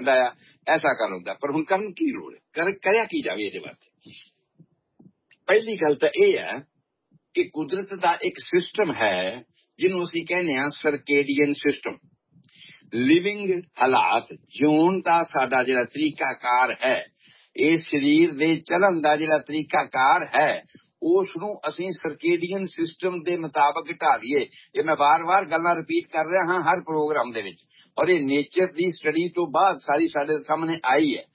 ਹੁੰਦਾ ਆ, ਐਸਾ ਕਰ ਹੁੰਦਾ। ਪਰ ਹੁਣ ਕਰਨ ਕੀ ਲੋੜ ਹੈ, ਕਰਿਆ ਕੀ ਜਾਵੇ ਇਹਦੇ ਵਾਸਤੇ? ਪਹਿਲੀ ਗੱਲ ਤਾਂ ਇਹ ਹੈ ਕਿ ਕੁਦਰਤ ਦਾ ਇੱਕ ਸਿਸਟਮ ਹੈ ਜਿਹਨੂੰ ਅਸੀਂ ਕਹਿੰਦੇ ਹਾਂ ਸਰਕੇਡੀਅਨ ਸਿਸਟਮ। ਲਿਵਿੰਗ ਹਾਲਾਤ, ਜਿਉਣ ਦਾ ਸਾਡਾ ਜਿਹੜਾ ਤਰੀਕਾਕਾਰ ਹੈ, ਇਹ ਸਰੀਰ ਦੇ ਚੱਲਣ ਦਾ ਜਿਹੜਾ ਤਰੀਕਾਕਾਰ ਹੈ, ਉਸ ਨੂੰ ਅਸੀਂ ਸਰਕੇਡੀਅਨ ਸਿਸਟਮ ਦੇ ਮੁਤਾਬਕ ਢਾਲੀਏ। ਇਹ ਮੈਂ ਵਾਰ-ਵਾਰ ਗੱਲਾਂ ਰਿਪੀਟ ਕਰ ਰਿਹਾ ਹਾਂ ਹਰ ਪ੍ਰੋਗਰਾਮ ਦੇ ਵਿੱਚ, ਔਰ ਇਹ ਨੇਚਰ ਦੀ ਸਟੱਡੀ ਤੋਂ ਬਾਅਦ ਸਾਰੀ ਸਾਡੇ ਸਾਹਮਣੇ ਆਈ ਹੈ।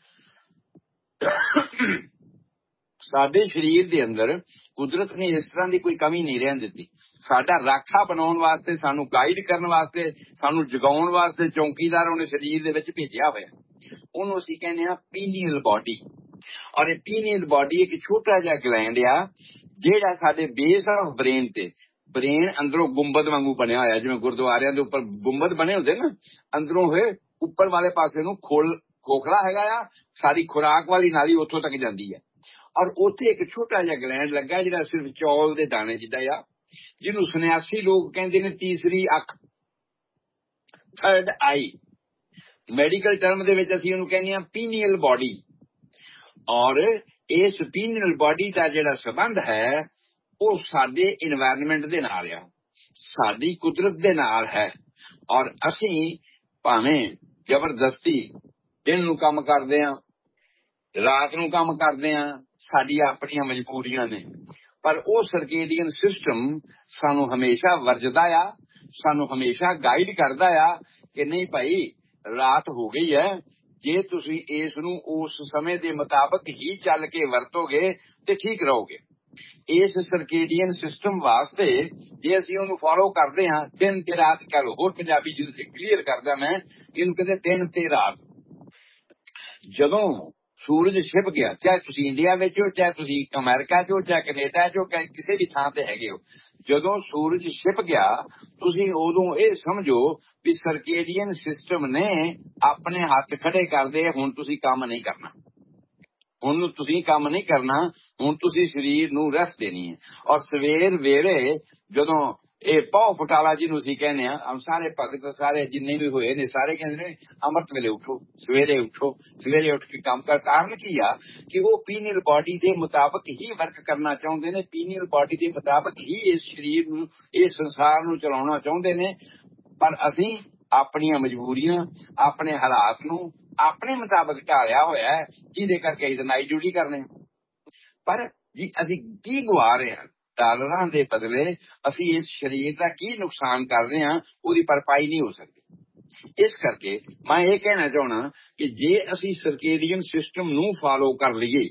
ਸਾਡੇ ਸਰੀਰ ਦੇ ਅੰਦਰ ਕੁਦਰਤ ਨੇ ਇਸ ਤਰ੍ਹਾਂ ਦੀ ਕੋਈ ਕਮੀ ਨਹੀਂ ਰਹਿਣ ਦਿੱਤੀ। ਸਾਡਾ ਰਾਖਾ ਬਣਾਉਣ ਵਾਸਤੇ, ਸਾਨੂੰ ਗਾਈਡ ਕਰਨ ਵਾਸਤੇ, ਸਾਨੂੰ ਜਗਾਉਣ ਵਾਸਤੇ ਚੌਕੀਦਾਰ ਉਹਨੇ ਸਰੀਰ ਦੇ ਵਿੱਚ ਭੇਜਿਆ ਹੋਇਆ। ਉਹਨੂੰ ਅਸੀਂ ਕਹਿੰਦੇ ਹਾਂ ਪੀਨੀਅਲ ਬਾਡੀ। ਔਰ ਇਹ ਪੀਨੀਅਲ ਬਾਡੀ ਇੱਕ ਛੋਟਾ ਜਿਹਾ ਗਲੈਂਡ ਆ ਜਿਹੜਾ ਸਾਡੇ ਬੇਸ ਆਫ ਬ੍ਰੇਨ ਤੇ, ਬ੍ਰੇਨ ਅੰਦਰੋਂ ਗੁੰਬਦ ਵਾਂਗੂ ਬਣਿਆ ਹੋਇਆ, ਜਿਵੇਂ ਗੁਰਦੁਆਰਿਆਂ ਦੇ ਉੱਪਰ ਗੁੰਬਦ ਬਣੇ ਹੁੰਦੇ ਨਾ, ਅੰਦਰੋਂ ਹੋਏ ਉੱਪਰ ਵਾਲੇ ਪਾਸੇ ਨੂੰ ਖੋਖਲਾ ਹੈਗਾ ਆ, ਸਾਰੀ ਖੁਰਾਕ ਵਾਲੀ ਨਾਲੀ ਉੱਥੋਂ ਤੱਕ ਜਾਂਦੀ ਹੈ। ਔਰ ਉੱਥੇ ਇੱਕ ਛੋਟਾ ਜਿਹਾ ਗਲੈਂਡ ਲੱਗਾ ਜਿਹੜਾ ਸਿਰਫ ਚੌਲ ਦੇ ਦਾਣੇ ਜਿੱਦਾਂ ਆ, ਜਿਹਨੂੰ ਸੰਨਿਆਸੀ ਲੋਕ ਕਹਿੰਦੇ ਨੇ ਤੀਸਰੀ ਅੱਖ, ਥਰਡ ਆਈ। ਮੈਡੀਕਲ ਟਰਮ ਦੇ ਵਿੱਚ ਅਸੀਂ ਉਹਨੂੰ ਕਹਿੰਦੇ ਹਾਂ ਪੀਨੀਅਲ ਬਾਡੀ। ਔਰ ਇਸ ਪੀਨੀਅਲ ਬਾਡੀ ਦਾ ਜਿਹੜਾ ਸੰਬੰਧ ਹੈ ਉਹ ਸਾਡੇ ਇਨਵਾਇਰਨਮੈਂਟ ਦੇ ਨਾਲ ਆ, ਸਾਡੀ ਕੁਦਰਤ ਦੇ ਨਾਲ ਹੈ। ਔਰ ਅਸੀਂ ਭਾਵੇਂ ਜ਼ਬਰਦਸਤੀ ਦਿਨ ਨੂੰ ਕੰਮ ਕਰਦੇ ਹਾਂ, ਰਾਤ ਨੂੰ ਕੰਮ ਕਰਦੇ ਹਾਂ, ਸਾਡੀਆਂ ਆਪਣੀਆਂ ਮਜਬੂਰੀਆਂ ਨੇ, ਪਰ ਉਹ ਸਰਕੇਡੀਅਨ ਸਿਸਟਮ ਸਾਨੂੰ ਹਮੇਸ਼ਾ ਵਰਜਦਾ ਆ, ਸਾਨੂੰ ਹਮੇਸ਼ਾ ਗਾਈਡ ਕਰਦਾ ਆ ਕਿ ਨਹੀਂ ਭਾਈ ਰਾਤ ਹੋ ਗਈ ਹੈ, ਜੇ ਤੁਸੀਂ ਇਸ ਨੂੰ ਉਸ ਸਮੇਂ ਦੇ ਮੁਤਾਬਕ ਹੀ ਚੱਲ ਕੇ ਵਰਤੋਗੇ ਤੇ ਠੀਕ ਰਹੋਗੇ। ਇਸ ਸਰਕੇਡੀਅਨ ਸਿਸਟਮ ਵਾਸਤੇ ਜੇ ਅਸੀਂ ਉਹਨੂੰ ਫੋਲੋ ਕਰਦੇ ਹਾਂ, ਦਿਨ ਤੇ ਰਾਤ ਕਹਿ ਲਓ, ਹੋਰ ਪੰਜਾਬੀ ਜਿਹਦੇ ਕਲੀਅਰ ਕਰਦਾ ਮੈਂ, ਇਹਨੂੰ ਕਹਿੰਦੇ ਦਿਨ ਤੇ ਰਾਤ। ਜਦੋਂ ਸੂਰਜ ਛਿਪ ਗਿਆ, ਚਾਹੇ ਤੁਸੀਂ ਇੰਡੀਆ ਵਿੱਚ ਹੋ, ਚਾਹੇ ਤੁਸੀਂ ਅਮਰੀਕਾ 'ਚ ਹੋ, ਚਾਹੇ ਕੈਨੇਡਾ 'ਚ ਹੋ, ਚਾਹੇ ਕਿਸੇ ਵੀ ਥਾਂ ਤੇ ਹੈਗੇ ਹੋ, ਜਦੋਂ ਸੂਰਜ ਛਿਪ ਗਿਆ ਤੁਸੀਂ ਉਦੋਂ ਇਹ ਸਮਝੋ ਵੀ ਸਰਕੇਡੀਅਨ ਸਿਸਟਮ ਨੇ ਆਪਣੇ ਹੱਥ ਖੜੇ ਕਰਦੇ, ਹੁਣ ਤੁਸੀਂ ਕੰਮ ਨਹੀਂ ਕਰਨਾ, ਹੁਣ ਤੁਸੀਂ ਕੰਮ ਨਹੀਂ ਕਰਨਾ, ਹੁਣ ਤੁਸੀਂ ਸਰੀਰ ਨੂੰ ਰੈਸਟ ਦੇਣੀ ਹੈ। ਔਰ ਸਵੇਰ ਵੇਲੇ ਜਦੋਂ ਇਹ ਪਹੁ ਫਟਾਲਾ ਜਿਹਨੂੰ ਅਸੀਂ ਕਹਿੰਦੇ ਹਾਂ, ਸਾਰੇ ਭਗਤ ਸਾਰੇ ਜਿੰਨੇ ਵੀ ਹੋਏ ਨੇ ਸਾਰੇ ਕਹਿੰਦੇ ਨੇ ਅੰਮ੍ਰਿਤ ਵੇਲੇ ਉੱਠੋ, ਸਵੇਰੇ ਉੱਠੋ, ਸਵੇਰੇ ਉੱਠ ਕੇ ਕੰਮ ਕਰ। ਕਾਰਨ ਕੀ ਆ ਕਿ ਉਹ ਪੀਨੀਅਲ ਬਾਡੀ ਦੇ ਮੁਤਾਬਕ ਹੀ ਵਰਕ ਕਰਨਾ ਚਾਹੁੰਦੇ ਨੇ, ਪੀਨੀਅਲ ਬਾਡੀ ਦੇ ਮੁਤਾਬਕ ਹੀ ਇਸ ਸਰੀਰ ਨੂੰ, ਇਸ ਸੰਸਾਰ ਨੂੰ ਚਲਾਉਣਾ ਚਾਹੁੰਦੇ ਨੇ। ਪਰ ਅਸੀਂ ਆਪਣੀਆਂ ਮਜਬੂਰੀਆਂ, ਆਪਣੇ ਹਾਲਾਤ ਨੂੰ ਆਪਣੇ ਮੁਤਾਬਕ ਢਾਲਿਆ ਹੋਇਆ ਹੈ, ਜਿਹਦੇ ਕਰਕੇ ਅਸੀਂ ਨਾਈਟ ਡਿਊਟੀ ਕਰਨੇ। ਪਰ ਜੀ ਅਸੀਂ ਕੀ ਗਵਾ ਰਹੇ ਹਾਂ? ਡਾਲਰਾਂ ਦੇ ਬਦਲੇ ਅਸੀਂ ਇਸ ਸਰੀਰ ਦਾ ਕੀ ਨੁਕਸਾਨ ਕਰ ਰਹੇ ਹਾਂ, ਉਹਦੀ ਭਰਪਾਈ ਨਹੀਂ ਹੋ ਸਕਦੀ। ਇਸ ਕਰਕੇ ਮੈਂ ਇਹ ਕਹਿਣਾ ਚਾਹੁੰਦਾ ਕਿ ਜੇ ਅਸੀਂ ਸਰਕੇਡੀਅਨ ਸਿਸਟਮ ਨੂੰ ਫਾਲੋ ਕਰ ਲਈਏ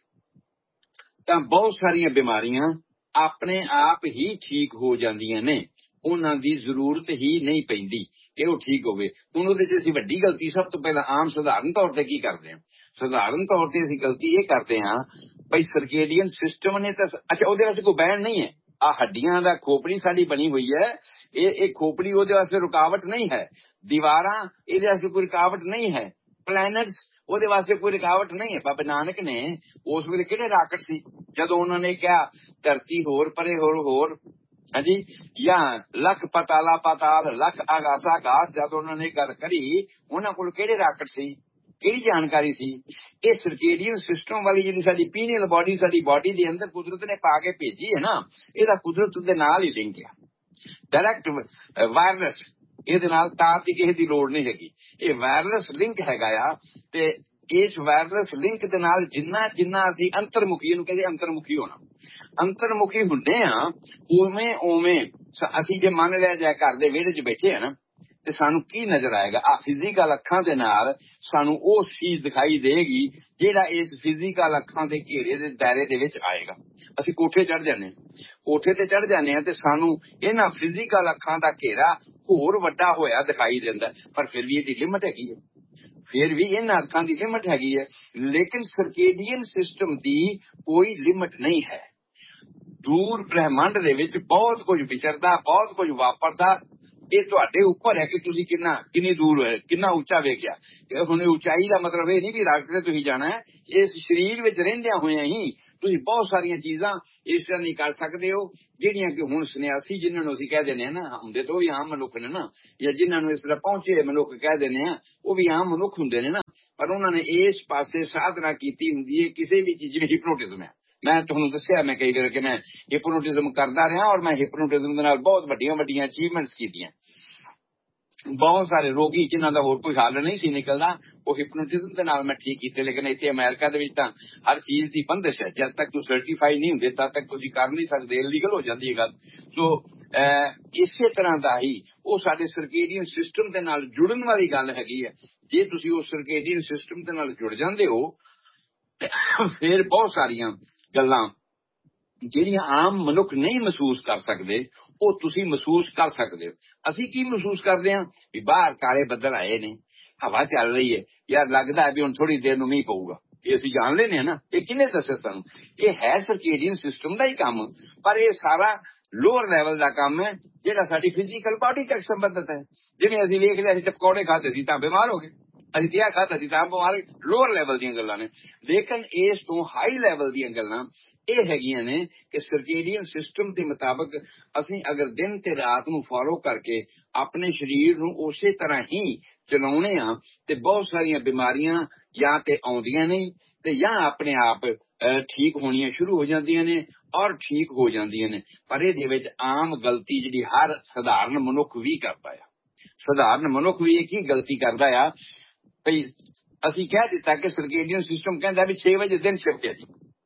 ਤਾਂ ਬਹੁਤ ਸਾਰੀਆਂ ਬਿਮਾਰੀਆਂ ਆਪਣੇ ਆਪ ਹੀ ਠੀਕ ਹੋ ਜਾਂਦੀਆਂ ਨੇ, ਉਹਨਾਂ ਦੀ ਜ਼ਰੂਰਤ ਹੀ ਨਹੀਂ ਪੈਂਦੀ ਕਿ ਉਹ ਠੀਕ ਹੋਵੇ। ਹੁਣ ਉਹਦੇ 'ਚ ਅਸੀਂ ਵੱਡੀ ਗਲਤੀ ਸਭ ਤੋਂ ਪਹਿਲਾਂ ਆਮ ਸਧਾਰਨ ਤੌਰ ਤੇ ਕੀ ਕਰਦੇ ਹਾਂ? ਸਧਾਰਨ ਤੌਰ ਤੇ ਅਸੀਂ ਗਲਤੀ ਇਹ ਕਰਦੇ ਹਾਂ ਭਾਈ ਸਰਕੇਡੀਅਨ ਸਿਸਟਮ ਨੇ ਤਾਂ, ਅੱਛਾ ਉਹਦੇ ਵਾਸਤੇ ਕੋਈ ਬੈਨ ਨਹੀਂ ਹੈ, ਆ ਹੱਡੀਆਂ ਦਾ ਖੋਪੜੀ ਸਾਡੀ ਬਣੀ ਹੋਈ ਹੈ, ਇਹ ਖੋਪੜੀ ਉਹਦੇ ਵਾਸਤੇ ਰੁਕਾਵਟ ਨਹੀਂ ਹੈ, ਦੀਵਾਰਾਂ ਇਹਦੇ ਵਾਸਤੇ ਕੋਈ ਰੁਕਾਵਟ ਨਹੀਂ ਹੈ, ਪਲੈਨਟਸ ਉਹਦੇ ਵਾਸਤੇ ਕੋਈ ਰੁਕਾਵਟ ਨਹੀਂ ਹੈ। ਬਾਬਾ ਨਾਨਕ ਨੇ ਉਸ ਵੇਲੇ ਕਿਹੜੇ ਰਾਕਟ ਸੀ ਜਦੋਂ ਉਹਨਾਂ ਨੇ ਕਿਹਾ ਧਰਤੀ ਹੋਰ ਪਰੇ ਹੋਰ ਹਾਂਜੀ, ਜਾਂ ਲੱਖ ਪਤਾਲਾ ਪਾਤਾਲ ਲੱਖ ਆਗਾਸਾ ਆਕਾਸ਼, ਜਦੋਂ ਉਹਨਾਂ ਨੇ ਗੱਲ ਕਰੀ ਉਹਨਾਂ ਕੋਲ ਕਿਹੜੇ ਰਾਕਟ ਸੀ, ਕਿਹੜੀ ਜਾਣਕਾਰੀ ਸੀ? ਇਹ ਸਰਕੇਡੀਅਨ ਸਿਸਟਮ ਵਾਲੀ ਜਿਹੜੀ ਸਾਡੀ ਪੀਨੀਅਲ ਬਾਡੀ, ਸਾਡੀ ਬਾਡੀ ਦੇ ਅੰਦਰ ਕੁਦਰਤ ਨੇ ਪਾ ਕੇ ਭੇਜੀ ਹੈ ਨਾ, ਇਹਦਾ ਕੁਦਰਤ ਦੇ ਨਾਲ ਹੀ ਲਿੰਕ ਆ, ਡਾਇਰੈਕਟ ਵਾਇਰਲੈਸ, ਇਹਦੇ ਨਾਲ ਤਾਰ ਦੀ ਕਿਸੇ ਦੀ ਲੋੜ ਨਹੀਂ ਹੈਗੀ, ਇਹ ਵਾਇਰਲੈਸ ਲਿੰਕ ਹੈਗਾ ਆ। ਤੇ ਇਸ ਵਾਇਰਲੈਸ ਲਿੰਕ ਦੇ ਨਾਲ ਜਿੰਨਾ ਜਿੰਨਾ ਅਸੀਂ ਅੰਤਰਮੁਖੀ, ਇਹਨੂੰ ਕਹਿੰਦੇ ਅੰਤਰਮੁਖੀ ਹੋਣਾ, ਅੰਤਰਮੁਖੀ ਹੁੰਦੇ ਆ, ਉਵੇਂ ਅਸੀਂ ਜੇ ਮੰਨ ਲਿਆ ਜਾਏ ਘਰ ਦੇ ਵਿਹੜੇ 'ਚ ਬੈਠੇ ਆ ਨਾ, ਤੇ ਸਾਨੂੰ ਕੀ ਨਜ਼ਰ ਆਏਗਾ? ਆ ਫਿਜ਼ੀਕਲ ਅੱਖਾਂ ਦੇ ਨਾਲ ਸਾਨੂੰ ਉਹ ਚੀਜ਼ ਦਿਖਾਈ ਦੇਗੀ ਜਿਹੜਾ ਇਸ ਫਿਜ਼ੀਕਲ ਅੱਖਾਂ ਦੇ ਘੇਰੇ ਦੇ ਦਾਇਰੇ ਦੇ ਵਿੱਚ ਆਏਗਾ। ਅਸੀਂ ਕੋਠੇ ਚੜ੍ਹ ਜਾਂਦੇ, ਕੋਠੇ ਤੇ ਚੜ੍ਹ ਜਾਂਦੇ ਹਾਂ ਤੇ ਸਾਨੂੰ ਇਹਨਾਂ ਫਿਜ਼ੀਕਲ ਅੱਖਾਂ ਦਾ ਘੇਰਾ ਹੋਰ ਵੱਡਾ ਹੋਇਆ ਦਿਖਾਈ ਦਿੰਦਾ, ਪਰ ਫਿਰ ਵੀ ਇਹਦੀ ਲਿਮਟ ਹੈਗੀ ਹੈ, ਫਿਰ ਵੀ ਇਹਨਾਂ ਅੱਖਾਂ ਦੀ ਲਿਮਟ ਹੈਗੀ ਹੈ। ਲੇਕਿਨ ਸਰਕੇਡੀਅਨ ਸਿਸਟਮ ਦੀ ਕੋਈ ਲਿਮਟ ਨਹੀਂ ਹੈ। ਦੂਰ ਬ੍ਰਹਿਮੰਡ ਦੇ ਵਿੱਚ ਬਹੁਤ ਕੁਝ ਵਿਚਰਦਾ, ਬਹੁਤ ਕੁਝ ਵਾਪਰਦਾ, ਇਹ ਤੁਹਾਡੇ ਉੱਪਰ ਹੈ ਕਿ ਤੁਸੀਂ ਕਿੰਨੀ ਦੂਰ ਹੋਏ, ਕਿੰਨਾ ਉੱਚਾ ਵੇਖਿਆ। ਹੁਣ ਉਚਾਈ ਦਾ ਮਤਲਬ ਇਹ ਨਹੀਂ ਵੀ ਰੱਖ ਤੇ ਤੁਸੀਂ ਜਾਣਾ ਹੈ, ਇਸ ਸਰੀਰ ਵਿੱਚ ਰਹਿੰਦਿਆਂ ਹੋਇਆਂ ਹੀ ਤੁਸੀਂ ਬਹੁਤ ਸਾਰੀਆਂ ਚੀਜ਼ਾਂ ਇਸ ਤਰ੍ਹਾਂ ਨਹੀਂ ਕਰ ਸਕਦੇ ਹੋ ਜਿਹੜੀਆਂ ਕਿ ਹੁਣ ਸੰਨਿਆਸੀ ਜਿਹਨਾਂ ਨੂੰ ਅਸੀਂ ਕਹਿ ਦਿੰਦੇ ਹਾਂ ਨਾ, ਹੁੰਦੇ ਤਾਂ ਉਹ ਵੀ ਆਮ ਮਨੁੱਖ ਨੇ ਨਾ, ਜਾਂ ਜਿਹਨਾਂ ਨੂੰ ਇਸ ਤਰ੍ਹਾਂ ਪਹੁੰਚੇ ਮਨੁੱਖ ਕਹਿ ਦਿੰਦੇ ਆ, ਉਹ ਵੀ ਆਮ ਮਨੁੱਖ ਹੁੰਦੇ ਨੇ ਨਾ, ਪਰ ਉਹਨਾਂ ਨੇ ਇਸ ਪਾਸੇ ਸਾਧਨਾ ਕੀਤੀ ਹੁੰਦੀ ਹੈ ਕਿਸੇ ਵੀ ਚੀਜ਼। ਜਿਵੇਂ ਹਿਪਨੋਟਿਜ਼ਮ ਹੈ, ਮੈਂ ਤੁਹਾਨੂੰ ਦੱਸਿਆ ਮੈਂ ਕਈ ਵਾਰ ਕਿ ਮੈਂ ਹਿਪਨੋਟਿਜ਼ਮ ਕਰਦਾ ਰਿਹਾ, ਔਰ ਮੈਂ ਹਿਪਨੋਟਿਜ਼ਮ ਦੇ ਨਾਲ ਬਹੁਤ ਵੱਡੀਆਂ ਅਚੀਵਮੈਂਟਸ ਕੀਤੀਆਂ। ਬਹੁਤ ਸਾਰੇ ਰੋਗੀ ਜਿਨ੍ਹਾਂ ਦਾ ਹੋਰ ਕੋਈ ਹੱਲ ਨਹੀਂ ਸੀ ਨਿਕਲਦਾ, ਉਹ ਹਿਪਨੋਟਿਜ਼ਮ ਦੇ ਨਾਲ ਮੈਂ ਠੀਕ ਕੀਤੇ। ਲੇਕਿਨ ਇੱਥੇ ਅਮਰੀਕਾ ਦੇ ਵਿੱਚ ਤਾਂ ਹਰ ਚੀਜ਼ ਦੀ ਬੰਦਿਸ਼ ਹੈ, ਜਦ ਤੱਕ ਤੁਸੀਂ ਸਰਟੀਫਾਈ ਨਹੀਂ ਹੁੰਦੇ ਤਦ ਤੱਕ ਤੁਸੀਂ ਕਰ ਨਹੀਂ ਸਕਦੇ, ਇਲੀਗਲ ਹੋ ਜਾਂਦੀ ਹੈ ਗੱਲ। ਸੋ ਇਸੇ ਤਰ੍ਹਾਂ ਦਾ ਹੀ ਉਹ ਸਾਡੇ ਸਰਕੇਡੀਅਨ ਸਿਸਟਮ ਦੇ ਨਾਲ ਜੁੜਨ ਵਾਲੀ ਗੱਲ ਹੈਗੀ ਹੈ। ਜੇ ਤੁਸੀਂ ਉਸ ਸਰਕੇਡੀਅਨ ਸਿਸਟਮ ਦੇ ਨਾਲ ਜੁੜ ਜਾਂਦੇ ਹੋ ਫਿਰ ਬਹੁਤ ਸਾਰੀਆਂ ਗੱਲਾਂ ਜਿਹੜੀਆਂ ਆਮ ਮਨੁੱਖ ਨਹੀਂ ਮਹਿਸੂਸ ਕਰ ਸਕਦੇ ਉਹ ਤੁਸੀਂ ਮਹਿਸੂਸ ਕਰ ਸਕਦੇ ਹੋ। ਅਸੀਂ ਕੀ ਮਹਿਸੂਸ ਕਰਦੇ ਹਾਂ ਵੀ ਬਾਹਰ ਕਾਲੇ ਬੱਦਲ ਆਏ ਨੇ, ਹਵਾ ਚੱਲ ਰਹੀ ਹੈ, ਯਾਰ ਲੱਗਦਾ ਵੀ ਹੁਣ ਥੋੜੀ ਦੇਰ ਨੂੰ ਮੀਂਹ ਪਊਗਾ। ਇਹ ਅਸੀਂ ਜਾਣ ਲੈਨੇ ਆ ਨਾ, ਇਹ ਕਿਹਨੇ ਦੱਸਿਆ ਸਾਨੂੰ? ਇਹ ਹੈ ਸਰਕੇਡੀਅਨ ਸਿਸਟਮ ਦਾ ਹੀ ਕੰਮ, ਪਰ ਇਹ ਸਾਰਾ ਲੋਅਰ ਲੈਵਲ ਦਾ ਕੰਮ ਹੈ ਜਿਹੜਾ ਸਾਡੀ ਫਿਜ਼ੀਕਲ ਬਾਡੀ ਤੱਕ ਸੰਬੰਧਿਤ ਹੈ। ਜਿਵੇਂ ਅਸੀਂ ਵੇਖ ਲਿਆ, ਅਸੀਂ ਪਕੌੜੇ ਖਾਦੇ ਸੀ ਤਾਂ ਬਿਮਾਰ ਹੋ ਗਏ, ਅਸੀਂ ਤਿਆ ਖਾਧਾ ਸੀ ਤਾਂ ਬਿਮਾਰ। ਲੋਅਰ ਲੈਵਲ ਦੀਆਂ ਗੱਲਾਂ ਨੇ। ਲੇਕਿਨ ਇਸ ਤੋਂ ਹਾਈ ਲੈਵਲ ਦੀਆਂ ਗੱਲਾਂ ਇਹ ਹੈਗੀਆਂ ਨੇ ਕਿ ਸਰਕੇਡੀਅਨ ਸਿਸਟਮ ਦੇ ਮੁਤਾਬਕ ਅਸੀਂ ਅਗਰ ਦਿਨ ਤੇ ਰਾਤ ਨੂੰ ਫੋਲੋ ਕਰਕੇ ਆਪਣੇ ਸਰੀਰ ਨੂੰ ਉਸੇ ਤਰ੍ਹਾਂ ਹੀ ਚਲਾਉਣੇ ਆ ਤੇ ਬਹੁਤ ਸਾਰੀਆਂ ਬਿਮਾਰੀਆਂ ਜਾਂ ਤੇ ਆਉਂਦੀਆਂ ਨਹੀਂ ਤੇ ਜਾਂ ਆਪਣੇ ਆਪ ਠੀਕ ਹੋਣੀਆਂ ਸ਼ੁਰੂ ਹੋ ਜਾਂਦੀਆਂ ਨੇ ਔਰ ਠੀਕ ਹੋ ਜਾਂਦੀਆਂ ਨੇ। ਪਰ ਇਹਦੇ ਵਿੱਚ ਆਮ ਗਲਤੀ ਜਿਹੜੀ ਹਰ ਸਧਾਰਨ ਮਨੁੱਖ ਵੀ ਕਰਦਾ ਆ, ਸਧਾਰਨ ਮਨੁੱਖ ਵੀ ਇੱਕ ਹੀ ਗਲਤੀ ਕਰਦਾ ਆ ਭਈ ਅਸੀਂ ਕਹਿ ਦਿੱਤਾ ਕਿ ਸਰਕੇਡੀਅਨ ਸਿਸਟਮ ਕਹਿੰਦਾ ਵੀ 6 ਵਜੇ ਦਿਨ ਸ਼ਿਫਟ ਹੈ ਜੀ।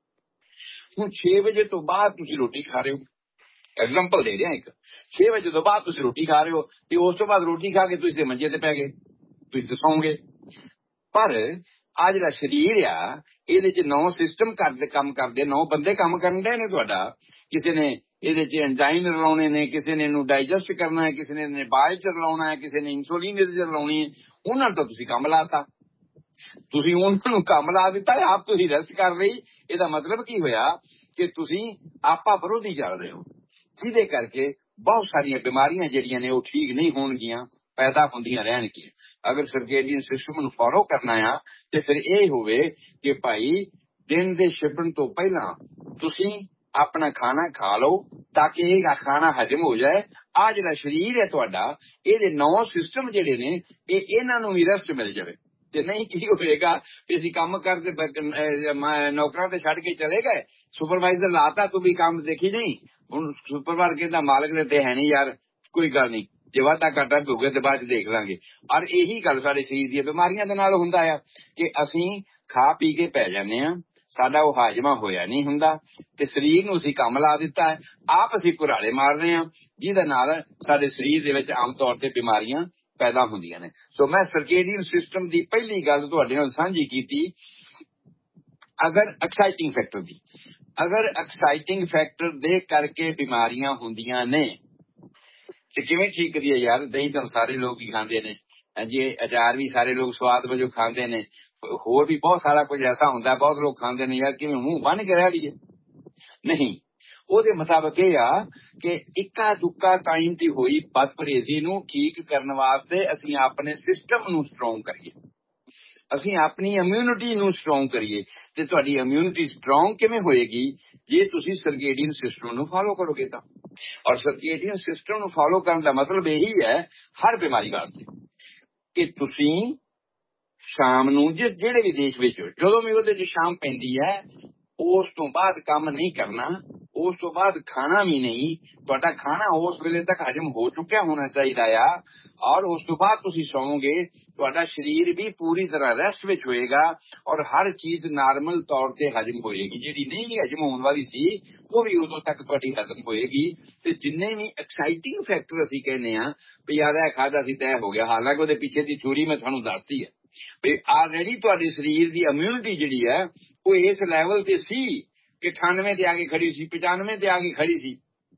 ਹੁਣ 6 ਵਜੇ ਤੋਂ ਬਾਅਦ ਤੁਸੀਂ ਰੋਟੀ ਖਾ ਰਹੇ ਹੋ, ਐਗਜ਼ਾਮਪਲ ਦੇ ਰਿਹਾ ਇੱਕ, 6 ਵਜੇ ਤੋਂ ਬਾਅਦ ਤੁਸੀਂ ਰੋਟੀ ਖਾ ਰਹੇ ਹੋ ਤੇ ਉਸ ਤੋਂ ਬਾਅਦ ਰੋਟੀ ਖਾ ਕੇ ਤੁਸੀਂ ਮੰਜੇ ਤੇ ਪੈ ਗਏ, ਤੁਸੀਂ ਤਾਂ ਸੌਂਗੇ। ਪਰ ਆ ਜਿਹੜਾ ਸਰੀਰ ਆ ਇਹਦੇ ਚ 9 ਸਿਸਟਮ ਕੰਮ ਕਰਦੇ, 9 ਬੰਦੇ ਕੰਮ ਕਰਨ ਦੇ ਨੇ ਤੁਹਾਡਾ। ਕਿਸੇ ਨੇ ਇਹਦੇ ਚ ਐਂਜ਼ਾਈਮ ਰਲਾਉਣੇ ਨੇ, ਕਿਸੇ ਨੇ ਇਹਨੂੰ ਡਾਈਜੈਸਟ ਕਰਨਾ ਹੈ, ਕਿਸੇ ਨੇ ਬਾਇਲ ਚ ਰਲਾਉਣਾ ਹੈ, ਕਿਸੇ ਨੇ ਇਨਸੂਲਿਨ ਇਹਦੇ ਚ ਰਲਾਉਣੀ ਹੈ। ਉਹਨਾਂ ਤੋਂ ਤੁਸੀਂ ਕੰਮ ਲਾਤਾ, ਤੁਸੀਂ ਉਹਨਾਂ ਨੂੰ ਕੰਮ ਲਾ ਦਿੱਤਾ, ਆਪ ਤੁਸੀਂ ਰੈਸਟ ਕਰ ਰਹੀ। ਇਹਦਾ ਮਤਲਬ ਕੀ ਹੋਇਆ ਕਿ ਤੁਸੀਂ ਆਪਾ ਵਿਰੋਧੀ ਚੱਲ ਰਹੇ ਹੋ, ਜਿਹਦੇ ਕਰਕੇ ਬਹੁਤ ਸਾਰੀਆਂ ਬਿਮਾਰੀਆਂ ਜਿਹੜੀਆਂ ਨੇ ਉਹ ਠੀਕ ਨਹੀਂ ਹੋਣਗੀਆਂ, ਪੈਦਾ ਹੁੰਦੀਆਂ ਰਹਿਣਗੀਆਂ। ਅਗਰ ਸਰਕੇਡੀਅਨ ਸਿਸਟਮ ਨੂੰ ਫੋਲੋ ਕਰਨਾ ਆ ਤੇ ਫਿਰ ਇਹ ਹੋਵੇ ਕਿ ਭਾਈ ਦਿਨ ਦੇ ਛਿਪਣ ਤੋਂ ਪਹਿਲਾਂ ਤੁਸੀਂ ਆਪਣਾ ਖਾਣਾ ਖਾ ਲਓ ਤਾਂ ਕਿ ਇਹ ਖਾਣਾ ਹਜਮ ਹੋ ਜਾਏ। ਆ ਜਿਹੜਾ ਸਰੀਰ ਹੈ ਤੁਹਾਡਾ, ਇਹਦੇ 9 ਸਿਸਟਮ ਜਿਹੜੇ ਨੇ ਇਹਨਾਂ ਨੂੰ ਵੀ ਰੈਸਟ ਮਿਲ ਜਾਵੇ। ਤੇ ਨਹੀਂ ਕੀ ਹੋਏਗਾ ਵੀ ਅਸੀਂ ਕੰਮ ਕਰਦੇ ਨੌਕਰਾਂ ਤੇ ਛੱਡ ਕੇ ਚਲੇ ਗਏ, ਸੁਪਰਵਾਈਜ਼ਰ ਲਾਤਾ, ਤੂੰ ਵੀ ਕੰਮ ਦੇਖੀ ਨਹੀਂ। ਹੁਣ ਸੁਪਰਮਾਰਕੀਟ ਦਾ ਮਾਲਕ ਨੇ ਤੇ ਹੈ ਨਹੀਂ, ਯਾਰ ਕੋਈ ਗੱਲ ਨਹੀਂ, ਜੇ ਵਾਧਾ ਘਾਟਾ ਹੋਊਗਾ ਤੇ ਬਾਅਦ ਚ ਦੇਖ ਲਾਂਗੇ। ਔਰ ਇਹੀ ਗੱਲ ਸਾਡੇ ਸਰੀਰ ਦੀਆਂ ਬਿਮਾਰੀਆਂ ਦੇ ਨਾਲ ਹੁੰਦਾ ਆ ਕਿ ਅਸੀਂ ਖਾ ਪੀ ਕੇ ਪੈ ਜਾਂਦੇ ਆ, ਸਾਡਾ ਉਹ ਹਾਜ਼ਮਾ ਹੋਇਆ ਨਹੀਂ ਹੁੰਦਾ ਤੇ ਸਰੀਰ ਨੂੰ ਅਸੀਂ ਕੰਮ ਲਾ ਦਿੱਤਾ ਹੈ, ਆਪ ਅਸੀਂ ਘੁਰਾੜੇ ਮਾਰ ਰਹੇ ਹਾਂ, ਜਿਹਦੇ ਨਾਲ ਸਾਡੇ ਸਰੀਰ ਦੇ ਵਿੱਚ ਆਮ ਤੌਰ ਤੇ ਬਿਮਾਰੀਆਂ ਪੈਦਾ ਹੁੰਦੀਆਂ ਨੇ। ਸੋ ਮੈਂ ਸਰਕੇਡੀਅਨ ਸਿਸਟਮ ਦੀ ਪਹਿਲੀ ਗੱਲ ਤੁਹਾਡੇ ਨਾਲ ਸਾਂਝੀ ਕੀਤੀ। ਅਗਰ ਐਕਸਾਈਟਿੰਗ ਫੈਕਟਰ ਦੀ, ਅਗਰ ਐਕਸਾਈਟਿੰਗ ਫੈਕਟਰ ਦੇ ਕਰਕੇ ਬਿਮਾਰੀਆਂ ਹੁੰਦੀਆਂ ਨੇ ਤੇ ਕਿਵੇਂ ਠੀਕ ਕਰੀਏ ਯਾਰ? ਦਹੀਂ ਤਾਂ ਸਾਰੇ ਲੋਕ ਹੀ ਖਾਂਦੇ ਨੇ ਜੀ, ਅਚਾਰ ਵੀ ਸਾਰੇ ਲੋਕ ਸਵਾਦ ਵਜੋਂ ਖਾਂਦੇ ਨੇ, ਹੋਰ ਵੀ ਬਹੁਤ ਸਾਰਾ ਕੁਝ ਐਸਾ ਹੁੰਦਾ ਬਹੁਤ ਲੋਕ ਖਾਂਦੇ ਨੇ, ਯਾਰ ਕਿਵੇਂ ਮੂੰਹ ਬੰਨ ਕੇ ਰਹਿ ਲਈਏ? ਨਹੀਂ, ਉਹਦੇ ਮੁਤਾਬਕ ਇਹ ਆ ਕਿ ਇੱਕਾ ਦੁੱਕਾ ਟਾਈਮ ਦੀ ਹੋਈ ਬਦਪਰਹੇਜ਼ੀ ਨੂੰ ਠੀਕ ਕਰਨ ਵਾਸਤੇ ਅਸੀਂ ਆਪਣੇ ਸਿਸਟਮ ਨੂੰ ਸਟਰੋਂਗ ਕਰੀਏ, ਅਸੀਂ ਆਪਣੀ ਇਮਿਊਨਿਟੀ ਨੂੰ ਸਟਰੋਂਗ ਕਰੀਏ। ਤੇ ਤੁਹਾਡੀ ਇਮਿਊਨਿਟੀ ਸਟਰੋਂਗ ਕਿਵੇਂ ਹੋਏਗੀ? ਜੇ ਤੁਸੀਂ ਸਰਕੇਡੀਅਨ ਸਿਸਟਮ ਨੂੰ ਫਾਲੋ ਕਰੋਗੇ ਤਾਂ। ਔਰ ਸਰਕੇਡੀਅਨ ਸਿਸਟਮ ਨੂੰ ਫਾਲੋ ਕਰਨ ਦਾ ਮਤਲਬ ਇਹੀ ਹੈ ਹਰ ਬਿਮਾਰੀ ਵਾਸਤੇ ਕਿ ਤੁਸੀਂ ਸ਼ਾਮ ਨੂੰ ਜਿਹੜੇ ਵੀ ਦੇਸ਼ ਵਿੱਚ ਜਦੋਂ ਵੀ ਉਹਦੇ 'ਚ ਸ਼ਾਮ ਪੈਂਦੀ ਹੈ ਉਸ ਤੋਂ ਬਾਅਦ ਕੰਮ ਨਹੀਂ ਕਰਨਾ, ਉਸ ਤੋਂ ਬਾਅਦ ਖਾਣਾ ਵੀ ਨਹੀਂ। ਤੁਹਾਡਾ ਖਾਣਾ ਉਸ ਵੇਲੇ ਤੱਕ ਹਜਮ ਹੋ ਚੁੱਕਿਆ ਹੋਣਾ ਚਾਹੀਦਾ ਆ ਔਰ ਉਸ ਤੋਂ ਬਾਅਦ ਤੁਸੀਂ ਸੌਂਗੇ, ਤੁਹਾਡਾ ਸਰੀਰ ਵੀ ਪੂਰੀ ਤਰ੍ਹਾਂ ਰੈਸਟ ਵਿੱਚ ਹੋਏਗਾ ਔਰ ਹਰ ਚੀਜ਼ ਨਾਰਮਲ ਤੌਰ ਤੇ ਹਜਮ ਹੋਏਗੀ। ਜਿਹੜੀ ਨਹੀਂ ਵੀ ਹਜਮ ਹੋਣ ਵਾਲੀ ਸੀ ਉਹ ਵੀ ਉਦੋਂ ਤੱਕ ਤੁਹਾਡੀ ਹਜਮ ਹੋਏਗੀ। ਤੇ ਜਿੰਨੇ ਵੀ ਐਕਸਾਈਟਿੰਗ ਫੈਕਟਰ ਅਸੀਂ ਕਹਿੰਦੇ ਆ ਵੀ ਯਾਰ ਇਹ ਖਾਧਾ ਸੀ ਤੈਅ ਹੋ ਗਿਆ, ਹਾਲਾਂਕਿ ਉਹਦੇ ਪਿੱਛੇ ਦੀ ਥਿਊਰੀ ਮੈਂ ਤੁਹਾਨੂੰ ਦੱਸਦੀ ਹੈ ਵੀ ਆਲਰੇਡੀ ਤੁਹਾਡੇ ਸਰੀਰ ਦੀ ਇਮਿਊਨਿਟੀ ਜਿਹੜੀ ਹੈ ਉਹ ਇਸ ਲੈਵਲ ਤੇ ਸੀ ਕਿ 98 ਤੇ ਆ ਕੇ ਖੜੀ ਸੀ, 95 ਤੇ ਆ ਕੇ ਖੜੀ ਸੀ।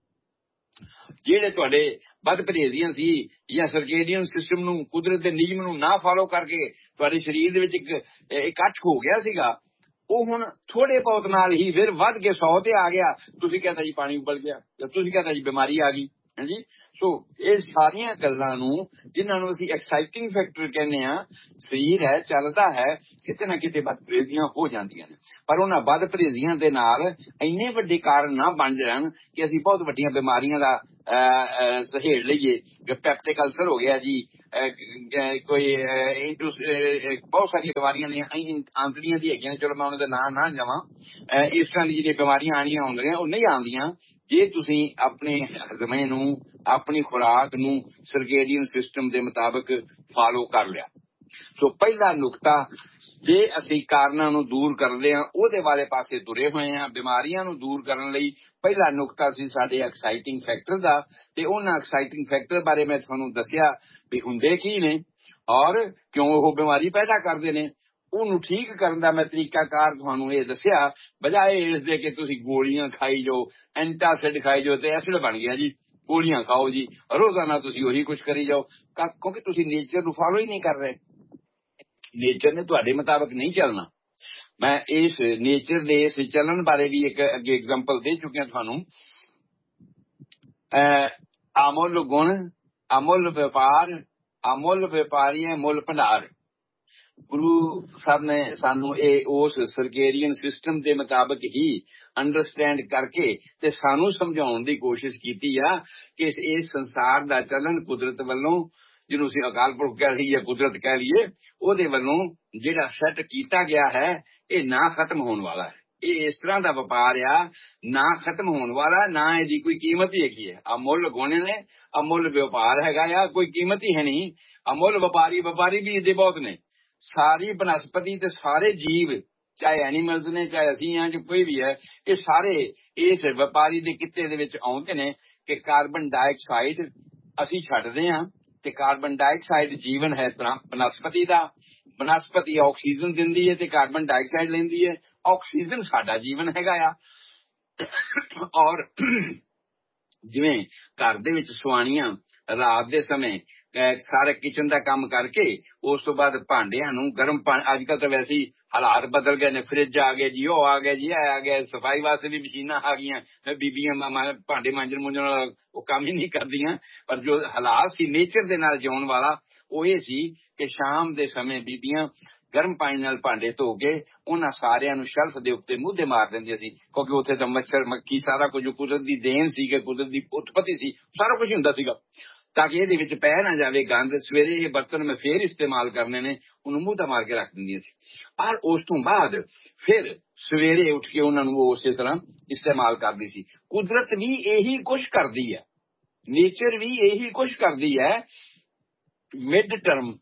ਜਿਹੜੇ ਤੁਹਾਡੇ ਬਦਪਰਹੇਜ਼ੀਆਂ ਸੀ ਜਾਂ ਸਰਕੇਡੀਅਨ ਸਿਸਟਮ ਨੂੰ, ਕੁਦਰਤ ਦੇ ਨਿਯਮ ਨੂੰ ਨਾ ਫਾਲੋ ਕਰਕੇ ਤੁਹਾਡੇ ਸਰੀਰ ਦੇ ਵਿੱਚ ਇੱਕ ਇਕੱਠ ਹੋ ਗਿਆ ਸੀਗਾ, ਉਹ ਹੁਣ ਥੋੜੇ ਬਹੁਤ ਨਾਲ ਹੀ ਫਿਰ ਵੱਧ ਕੇ 100 ਤੇ ਆ ਗਿਆ। ਤੁਸੀਂ ਕਹਿੰਦਾ ਜੀ ਪਾਣੀ ਉਬਲ ਗਿਆ, ਜਾਂ ਤੁਸੀਂ ਕਹਿੰਦਾ ਜੀ ਬਿਮਾਰੀ ਆ ਗਈ। ਹਾਂਜੀ। ਸੋ ਇਹ ਸਾਰੀਆਂ ਗੱਲਾਂ ਨੂੰ ਜਿਨ੍ਹਾਂ ਨੂੰ ਅਸੀਂ ਐਕਸਾਈਟਿੰਗ ਫੈਕਟਰ ਕਹਿੰਦੇ ਆ, ਸਰੀਰ ਹੈ ਚੱਲਦਾ ਹੈ, ਕਿਤੇ ਨਾ ਕਿਤੇ ਬਦਪਰੇਜ਼ੀਆਂ ਹੋ ਜਾਂਦੀਆਂ ਨੇ, ਪਰ ਉਹਨਾਂ ਬਦਪਰੇਜ਼ੀਆਂ ਦੇ ਨਾਲ ਇੰਨੇ ਵੱਡੇ ਕਾਰਨ ਨਾ ਬਣ ਜਾਣ ਕਿ ਅਸੀਂ ਬਹੁਤ ਵੱਡੀਆਂ ਬਿਮਾਰੀਆਂ ਦਾ ਸਹੇੜ ਲਈਏ। ਪੈਪਟਿਕ ਅਲਸਰ ਹੋ ਗਿਆ ਜੀ, ਕੋਈ ਬਹੁਤ ਸਾਰੀਆਂ ਬਿਮਾਰੀਆਂ ਨੇ ਆਂਤੜੀਆਂ ਦੀ ਹੈਗੀਆਂ, ਚਲੋ ਮੈਂ ਉਹਨਾਂ ਦਾ ਨਾਂ ਨਾ ਜਾਵਾਂ। ਇਸ ਤਰ੍ਹਾਂ ਦੀ ਜਿਹੜੀਆਂ ਬਿਮਾਰੀਆਂ ਆਉਣੀਆਂ ਹੁੰਦੀਆਂ ਉਹ ਨਹੀਂ ਆਉਂਦੀਆਂ ਜੇ ਤੁਸੀਂ ਆਪਣੇ ਹਜ਼ਮੇ ਨੂੰ, ਆਪਣੀ ਖੁਰਾਕ ਨੂੰ ਸਰਕੇਡੀਅਨ ਸਿਸਟਮ ਦੇ ਮੁਤਾਬਕ ਫਾਲੋ ਕਰ ਲਿਆ। ਸੋ ਪਹਿਲਾ ਨੁਕਤਾ, ਜੇ ਅਸੀਂ ਕਾਰਨਾਂ ਨੂੰ ਦੂਰ ਕਰਦੇ ਹਾਂ, ਉਹਦੇ ਵਾਲੇ ਪਾਸੇ ਤੁਰੇ ਹੋਏ ਹਾਂ। ਬਿਮਾਰੀਆਂ ਨੂੰ ਦੂਰ ਕਰਨ ਲਈ ਪਹਿਲਾ ਨੁਕਤਾ ਸੀ ਸਾਡੇ ਐਕਸਾਈਟਿੰਗ ਫੈਕਟਰ ਦਾ, ਤੇ ਉਹਨਾਂ ਐਕਸਾਈਟਿੰਗ ਫੈਕਟਰ ਬਾਰੇ ਮੈਂ ਤੁਹਾਨੂੰ ਦੱਸਿਆ ਵੀ ਹੁੰਦੇ ਕੀ ਨੇ ਔਰ ਕਿਉਂ ਉਹ ਬਿਮਾਰੀ ਪੈਦਾ ਕਰਦੇ ਨੇ। ਉਹਨੂੰ ਠੀਕ ਕਰਨ ਦਾ ਮੈਂ ਤਰੀਕਾਕਾਰ ਤੁਹਾਨੂੰ ਇਹ ਦੱਸਿਆ, ਬਜਾਏ ਇਸ ਦੇ ਕਿ ਤੁਸੀਂ ਗੋਲੀਆਂ ਖਾਈ ਜਾਓ, ਐਂਟਾਸਿਡ ਖਾਈ ਜਾਓ ਤੇ ਐਸਿਡ ਬਣ ਗਿਆ ਜੀ, ਗੋਲੀਆਂ ਖਾਓ ਜੀ, ਰੋਜ਼ਾਨਾ ਤੁਸੀਂ ਉਹੀ ਕੁਛ ਕਰੀ ਜਾਓ, ਕਿਉਂਕਿ ਤੁਸੀਂ ਨੇਚਰ ਨੂੰ ਫਾਲੋ ਹੀ ਨਹੀਂ ਕਰ ਰਹੇ। ਨੇਚਰ ਨੇ ਤੁਹਾਡੇ ਮੁਤਾਬਕ ਨਹੀਂ ਚੱਲਣਾ। ਮੈਂ ਇਸ ਨੇਚਰ ਦੇ ਇਸ ਚੱਲਣ ਬਾਰੇ ਵੀ ਇੱਕ ਅੱਗੇ ਐਗਜ਼ਾਮਪਲ ਦੇ ਚੁੱਕਿਆ ਤੁਹਾਨੂੰ। ਅਮੁੱਲ ਗੁਣ, ਅਮੁੱਲ ਵਪਾਰ, ਅਮੁੱਲ ਵਪਾਰੀ ਹੈ ਮੁੱਲ ਭੰਡਾਰ। ਗੁਰੂ ਸਾਹਿਬ ਨੇ ਸਾਨੂੰ ਇਹ ਉਸ ਸਰਕੇਰੀਅਨ ਸਿਸਟਮ ਦੇ ਮੁਤਾਬਕ ਹੀ ਅੰਡਰਸਟੈਂਡ ਕਰਕੇ ਤੇ ਸਾਨੂੰ ਸਮਝਾਉਣ ਦੀ ਕੋਸ਼ਿਸ਼ ਕੀਤੀ ਆ ਕਿ ਇਸ ਸੰਸਾਰ ਦਾ ਚੱਲਣ ਕੁਦਰਤ ਵੱਲੋਂ, ਜਿਹਨੂੰ ਅਸੀਂ ਅਕਾਲ ਪੁਰਖ ਕਹਿ ਲਈਏ, ਕੁਦਰਤ ਕਹਿ ਲਈਏ, ਉਹਦੇ ਵੱਲੋਂ ਜਿਹੜਾ ਸੈੱਟ ਕੀਤਾ ਗਿਆ ਹੈ, ਇਹ ਨਾ ਖਤਮ ਹੋਣ ਵਾਲਾ ਹੈ। ਇਹ ਇਸ ਤਰ੍ਹਾਂ ਦਾ ਵਪਾਰ ਆ, ਨਾ ਖਤਮ ਹੋਣ ਵਾਲਾ, ਨਾ ਇਹਦੀ ਕੋਈ ਕੀਮਤ ਹੀ ਹੈਗੀ ਹੈ। ਅਮੁੱਲ ਗੁਣ ਨੇ, ਅਮੁੱਲ ਵਪਾਰ ਹੈਗਾ ਆ, ਕੋਈ ਕੀਮਤ ਹੀ ਹੈ ਨਹੀਂ। ਅਮੁੱਲ ਵਪਾਰੀ ਵੀ ਇਹਦੇ ਬਹੁਤ ਨੇ। ਸਾਰੀ ਬਨਸਪਤੀ ਤੇ ਸਾਰੇ ਜੀਵ, ਚਾਹੇ ਐਨੀਮਲਸ ਨੇ, ਚਾਹੇ ਅਸੀਂ ਹਾਂ, ਜਾਂ ਕੋਈ ਵੀ ਹੈ, ਇਹ ਸਾਰੇ ਇਸ ਵਪਾਰੀ ਦੇ ਕਿੱਤੇ ਦੇ ਵਿੱਚ ਆਉਂਦੇ ਨੇ ਕਿ ਕਾਰਬਨ ਡਾਈਆਕਸਾਈਡ ਅਸੀਂ ਛੱਡਦੇ ਹਾਂ, ਤੇ ਕਾਰਬਨ ਡਾਈਆਕਸਾਈਡ ਜੀਵਨ ਹੈ ਬਨਸਪਤੀ ਦਾ। ਬਨਸਪਤੀ ਆਕਸੀਜਨ ਦਿੰਦੀ ਹੈ ਤੇ ਕਾਰਬਨ ਡਾਈਆਕਸਾਈਡ ਲੈਂਦੀ ਹੈ। ਆਕਸੀਜਨ ਸਾਡਾ ਜੀਵਨ ਹੈਗਾ ਆ। ਔਰ ਜਿਵੇਂ ਘਰ ਦੇ ਵਿੱਚ ਸੁਆਣੀਆਂ ਰਾਤ ਦੇ ਸਮੇਂ ਸਾਰੇ ਕਿਚਨ ਦਾ ਕੰਮ ਕਰਕੇ ਉਸ ਤੋਂ ਬਾਅਦ ਭਾਂਡਿਆਂ ਨੂੰ ਗਰਮ ਪਾਣੀ, ਅੱਜ ਕੱਲ ਤਾਂ ਵੈਸੇ ਹੀ ਹਾਲਾਤ ਬਦਲ ਗਏ ਨੇ, ਫਰਿੱਜ ਆ ਗਏ ਜੀ, ਉਹ ਆ ਗਏ ਜੀ, ਇਹ ਆ ਗਿਆ, ਸਫਾਈ ਵਾਸਤੇ ਵੀ ਮਸ਼ੀਨਾਂ ਆ ਗਈਆਂ, ਬੀਬੀਆਂ ਭਾਂਡੇ ਮਾਂਜਣ ਵਾਲਾ ਉਹ ਕੰਮ ਹੀ ਨਹੀਂ ਕਰਦੀਆਂ। ਪਰ ਜੋ ਹਾਲਾਤ ਸੀ ਨੇਚਰ ਦੇ ਨਾਲ ਜਿਉਣ ਵਾਲਾ, ਉਹ ਇਹ ਸੀ ਕਿ ਸ਼ਾਮ ਦੇ ਸਮੇਂ ਬੀਬੀਆਂ ਗਰਮ ਪਾਣੀ ਨਾਲ ਭਾਂਡੇ ਧੋ ਕੇ ਉਹਨਾਂ ਸਾਰਿਆਂ ਨੂੰ ਸ਼ੈਲਫ ਦੇ ਉੱਤੇ ਮੂਧੇ ਮਾਰ ਦਿੰਦੀਆਂ ਸੀ, ਕਿਉਂਕਿ ਉੱਥੇ ਤਾਂ ਮੱਛਰ ਮੱਖੀ ਸਾਰਾ ਕੁਝ ਕੁਦਰਤ ਦੀ ਦੇਣ ਸੀ, ਕਿ ਕੁਦਰਤ ਦੀ ਉਤਪਤੀ ਸੀ, ਸਾਰਾ ਕੁਝ ਹੁੰਦਾ ਸੀਗਾ, ਤਾਂ ਕਿ ਇਹਦੇ ਵਿੱਚ ਪੈ ਨਾ ਜਾਵੇ ਗੰਦ। ਸਵੇਰੇ ਇਹ ਬਰਤਨ ਮੈਂ ਫੇਰ ਇਸਤੇਮਾਲ ਕਰਨੇ ਨੇ, ਉਹਨੂੰ ਮੂਧਾ ਮਾਰ ਕੇ ਰੱਖ ਦਿੰਦੀਆਂ ਸੀ। ਪਰ ਉਸ ਤੋਂ ਬਾਅਦ ਫਿਰ ਸਵੇਰੇ ਉੱਠ ਕੇ ਉਹਨਾਂ ਨੂੰ ਉਸੇ ਤਰ੍ਹਾਂ ਇਸਤੇਮਾਲ ਕਰਦੀ ਸੀ। ਕੁਦਰਤ ਵੀ ਇਹੀ ਕੁਛ ਕਰਦੀ ਹੈ, ਨੇਚਰ ਵੀ ਇਹੀ ਕੁਛ ਕਰਦੀ ਹੈ। ਮਿਡ ਟਰਮ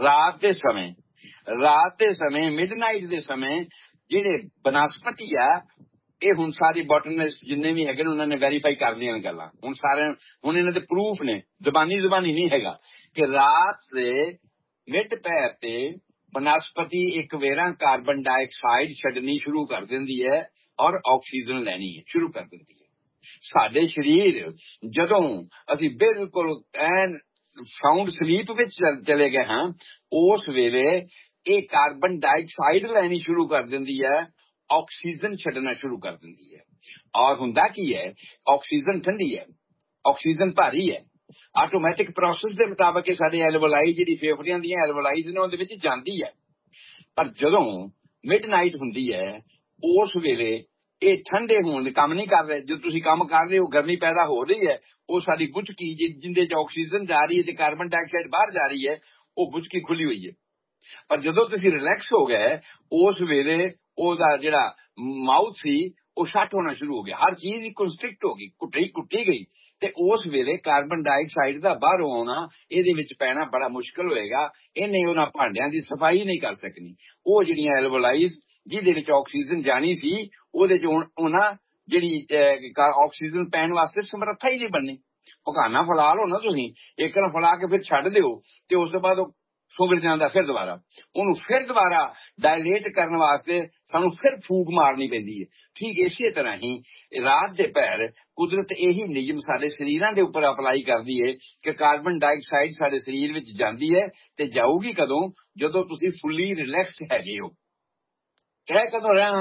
ਰਾਤ ਦੇ ਸਮੇਂ ਮਿਡਨਾਈਟ ਦੇ ਸਮੇਂ ਜਿਹੜੇ ਬਨਸਪਤੀ ਆ, ਇਹ ਹੁਣ ਸਾਰੇ ਬੋਟਨਿਸਟ ਜਿੰਨੇ ਵੀ ਹੈਗੇ ਨੇ ਉਹਨਾਂ ਨੇ ਵੈਰੀਫਾਈ ਕਰ ਲਈਆਂ ਗੱਲਾਂ। ਹੁਣ ਇਹਨਾਂ ਦੇ ਪ੍ਰੂਫ ਨੇ, ਜ਼ਬਾਨੀ ਨਹੀਂ ਹੈਗਾ, ਕਿ ਰਾਤ ਦੇ ਮਿਡ ਪੈਰ ਤੇ ਬਨਸਪਤੀ ਇੱਕ ਵੇਰਾ ਕਾਰਬਨ ਡਾਈਆਕਸਾਈਡ ਛੱਡਣੀ ਸ਼ੁਰੂ ਕਰ ਦਿੰਦੀ ਹੈ ਔਰ ਆਕਸੀਜਨ ਲੈਣੀ ਸ਼ੁਰੂ ਕਰ ਦਿੰਦੀ ਹੈ। ਸਾਡੇ ਸਰੀਰ ਜਦੋਂ ਅਸੀਂ ਬਿਲਕੁਲ ਐਨ ਸਾਊਂਡ ਸਲੀਪ ਵਿੱਚ ਚਲੇ ਗਏ ਹਾਂ, ਉਸ ਵੇਲੇ ਇਹ ਕਾਰਬਨ ਡਾਈਆਕਸਾਈਡ ਲੈਣੀ ਸ਼ੁਰੂ ਕਰ ਦਿੰਦੀ ਹੈ, ਆਕਸੀਜਨ ਛੱਡਣਾ ਸ਼ੁਰੂ ਕਰ ਦਿੰਦੀ ਹੈ। ਔਰ ਹੁੰਦਾ ਕੀ ਹੈ, ਆਕਸੀਜਨ ਠੰਡੀ ਹੈ, ਆਕਸੀਜਨ ਭਾਰੀ ਹੈ। ਆਟੋਮੈਟਿਕ ਪ੍ਰੋਸੈਸ ਦੇ ਮੁਤਾਬਕ ਇਹ ਸਾਡੇ ਐਲਵੋਲਾਈ, ਜਿਹੜੀ ਫੇਫੜਿਆਂ ਦੀਆਂ ਐਲਵੋਲਾਈਜ਼ ਨੇ, ਉਹਦੇ ਵਿੱਚ ਜਾਂਦੀ ਹੈ। ਪਰ ਜਦੋਂ ਮਿਡਨਾਈਟ ਹੁੰਦੀ ਹੈ, ਉਸ ਵੇਲੇ ਇਹ ਠੰਡੇ ਹੋਣ ਦੇ ਕੰਮ ਨਹੀਂ ਕਰ ਰਹੇ। ਜਦੋਂ ਤੁਸੀਂ ਕੰਮ ਕਰ ਰਹੇ ਹੋ, ਗਰਮੀ ਪੈਦਾ ਹੋ ਰਹੀ ਹੈ, ਉਹ ਸਾਡੀ ਗੁਚਕੀ ਜਿੰਦੇ ਚ ਆਕਸੀਜਨ ਜਾ ਰਹੀ ਹੈ ਤੇ ਕਾਰਬਨ ਡਾਈਆਕਸਾਈਡ ਬਾਹਰ ਜਾ ਰਹੀ ਹੈ, ਉਹ ਗੁਚਕੀ ਖੁੱਲੀ ਹੋਈ ਹੈ। ਪਰ ਜਦੋਂ ਤੁਸੀਂ ਰਿਲੈਕਸ ਹੋ ਗਏ, ਉਸ ਵੇਲੇ ਉਹਦਾ ਜਿਹੜਾ ਮਾਊਥ ਸੀ ਉਹ ਸ਼ਟ ਹੋਣਾ ਸ਼ੁਰੂ ਹੋ ਗਿਆ, ਹਰ ਚੀਜ਼ ਕੰਸਟ੍ਰਿਕਟ ਹੋ ਗਈ, ਕੁੱਟੀ ਗਈ, ਤੇ ਉਸ ਵੇਲੇ ਕਾਰਬਨ ਡਾਈਆਕਸਾਈਡ ਦਾ ਬਾਹਰੋਂ ਆਉਣਾ, ਇਹਦੇ ਵਿੱਚ ਪੈਣਾ ਬੜਾ ਮੁਸ਼ਕਲ ਹੋਏਗਾ। ਇਹਨੇ ਉਹਨਾਂ ਭਾਂਡਿਆਂ ਦੀ ਸਫਾਈ ਨਹੀਂ ਕਰ ਸਕਣੀ। ਉਹ ਜਿਹੜੀਆਂ ਐਲਵੋਲਾਈਜ਼ ਜਿਹਦੇ ਵਿੱਚ ਆਕਸੀਜਨ ਜਾਣੀ ਸੀ, ਉਹਦੇ ਚ ਉਹਨਾਂ ਜਿਹੜੀ ਆਕਸੀਜਨ ਪੈਣ ਵਾਸਤੇ ਸਮਰੱਥਾ ਹੀ ਨਹੀਂ ਬਣਨੀ। ਪਕਾਨਾ ਫਲਾ ਲਓ ਨਾ ਤੁਸੀਂ, ਇੱਕ ਨਾਲ ਫਲਾ ਕੇ ਫਿਰ ਛੱਡ ਦਿਓ, ਤੇ ਉਸ ਤੋਂ ਬਾਅਦ ਉਹ ਸੁੰਗੜ ਜਾਂਦਾ। ਫਿਰ ਦੁਬਾਰਾ ਡਾਇਲੇਟ ਕਰਨ ਵਾਸਤੇ ਸਾਨੂੰ ਫਿਰ ਫੂਕ ਮਾਰਨੀ ਪੈਂਦੀ ਹੈ। ਠੀਕ ਇਸੇ ਤਰ੍ਹਾਂ ਹੀ ਰਾਤ ਦੇ ਪਹਿਰ ਕੁਦਰਤ ਇਹੀ ਨਿਯਮ ਸਾਡੇ ਸਰੀਰਾਂ ਦੇ ਉੱਪਰ ਅਪਲਾਈ ਕਰਦੀ ਹੈ ਕਿ ਕਾਰਬਨ ਡਾਈਆਕਸਾਈਡ ਸਾਡੇ ਸਰੀਰ ਵਿੱਚ ਜਾਂਦੀ ਹੈ, ਤੇ ਜਾਊਗੀ ਕਦੋਂ? ਜਦੋਂ ਤੁਸੀਂ ਫੁੱਲੀ ਰਿਲੈਕਸਡ ਹੈਗੇ ਹੋ। ਕਹਿ ਕਦੋਂ ਰਿਹਾ ਹਾਂ?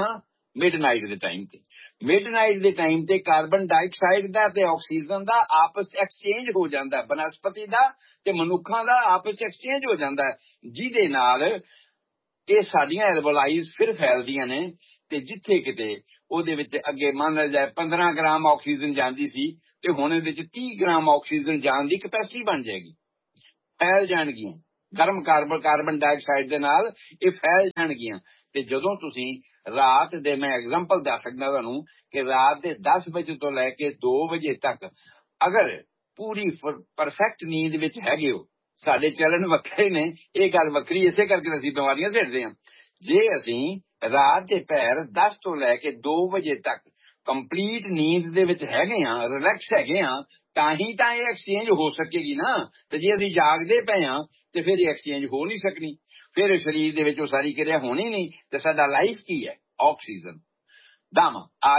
ਮਿਡਨਾਈਟ ਦੇ ਟਾਈਮ ਤੇ। ਮਿਡਨਾਈਟ ਦੇ ਟਾਈਮ ਤੇ ਕਾਰਬਨ ਡਾਈਆਕਸਾਈਡ ਦਾ ਤੇ ਆਕਸੀਜਨ ਦਾ ਆਪਸ ਐਕਸਚੇਂਜ ਹੋ ਜਾਂਦਾ, ਬਨਸਪਤੀ ਦਾ ਤੇ ਮਨੁੱਖਾਂ ਦਾ ਆਪਸ ਐਕਸਚੇਂਜ ਹੋ ਜਾਂਦਾ, ਜਿਹਦੇ ਨਾਲ ਇਹ ਸਾਡੀਆਂ ਐਲਬੋਲਾਈਜ਼ ਫਿਰ ਫੈਲਦੀਆਂ ਨੇ। ਤੇ ਜਿੱਥੇ ਕਿਤੇ ਉਹਦੇ ਵਿੱਚ ਅੱਗੇ ਮੰਨ ਜਾਏ 15 ਗ੍ਰਾਮ ਆਕਸੀਜਨ ਜਾਂਦੀ ਸੀ ਤੇ ਹੁਣ ਇਹਦੇ ਵਿੱਚ 30 ਗ੍ਰਾਮ ਆਕਸੀਜਨ ਜਾਣ ਦੀ ਕਪੈਸਿਟੀ ਬਣ ਜਾਏਗੀ, ਫੈਲ ਜਾਣਗੀਆਂ। ਗਰਮ ਕਾਰਬਨ ਡਾਈਆਕਸਾਈਡ ਦੇ ਨਾਲ ਇਹ ਫੈਲ ਜਾਣਗੀਆਂ। ਤੇ ਜਦੋਂ ਤੁਸੀਂ ਰਾਤ ਦੇ, ਮੈਂ ਐਗਜ਼ਾਮਪਲ ਦੱਸ ਸਕਦਾ ਤੁਹਾਨੂੰ ਕਿ ਰਾਤ ਦੇ 10 ਵਜੇ ਤੋਂ ਲੈ ਕੇ 2 ਵਜੇ ਤੱਕ ਅਗਰ ਪੂਰੀ ਪਰਫੈਕਟ ਨੀਂਦ ਵਿੱਚ ਹੈਗੇ ਹੋ, ਸਾਡੇ ਚਲਨ ਵੱਖਰੇ ਨੇ, ਇਹ ਗੱਲ ਵੱਖਰੀ, ਇਸੇ ਕਰਕੇ ਅਸੀਂ ਬਿਮਾਰੀਆਂ ਸਿੱਟਦੇ ਹਾਂ। ਜੇ ਅਸੀਂ ਰਾਤ ਦੇ ਪਹਿਰ 10 ਤੋਂ ਲੈ ਕੇ 2 ਵਜੇ ਤੱਕ ਕੰਪਲੀਟ ਨੀਂਦ ਦੇ ਵਿੱਚ ਹੈਗੇ ਹਾਂ, ਰਿਲੈਕਸ ਹੈਗੇ ਹਾਂ, ਤਾਂ ਹੀ ਤਾਂ ਇਹ ਐਕਸਚੇਂਜ ਹੋ ਸਕੇਗੀ ਨਾ। ਤੇ ਜੇ ਅਸੀਂ ਜਾਗਦੇ ਪਏ ਹਾਂ ਤੇ ਫਿਰ ਇਹ ਐਕਸਚੇਂਜ ਹੋ ਨਹੀਂ ਸਕਣੀ, ਫਿਰ ਸਰੀਰ ਦੇ ਵਿੱਚ ਉਹ ਸਾਰੀ ਕਿਰਿਆ ਹੋਣੀ ਨਹੀਂ। ਤੇ ਸਾਡਾ ਲਾਈਫ ਕੀ ਹੈ? ਆਕਸੀਜਨ। ਦਮ,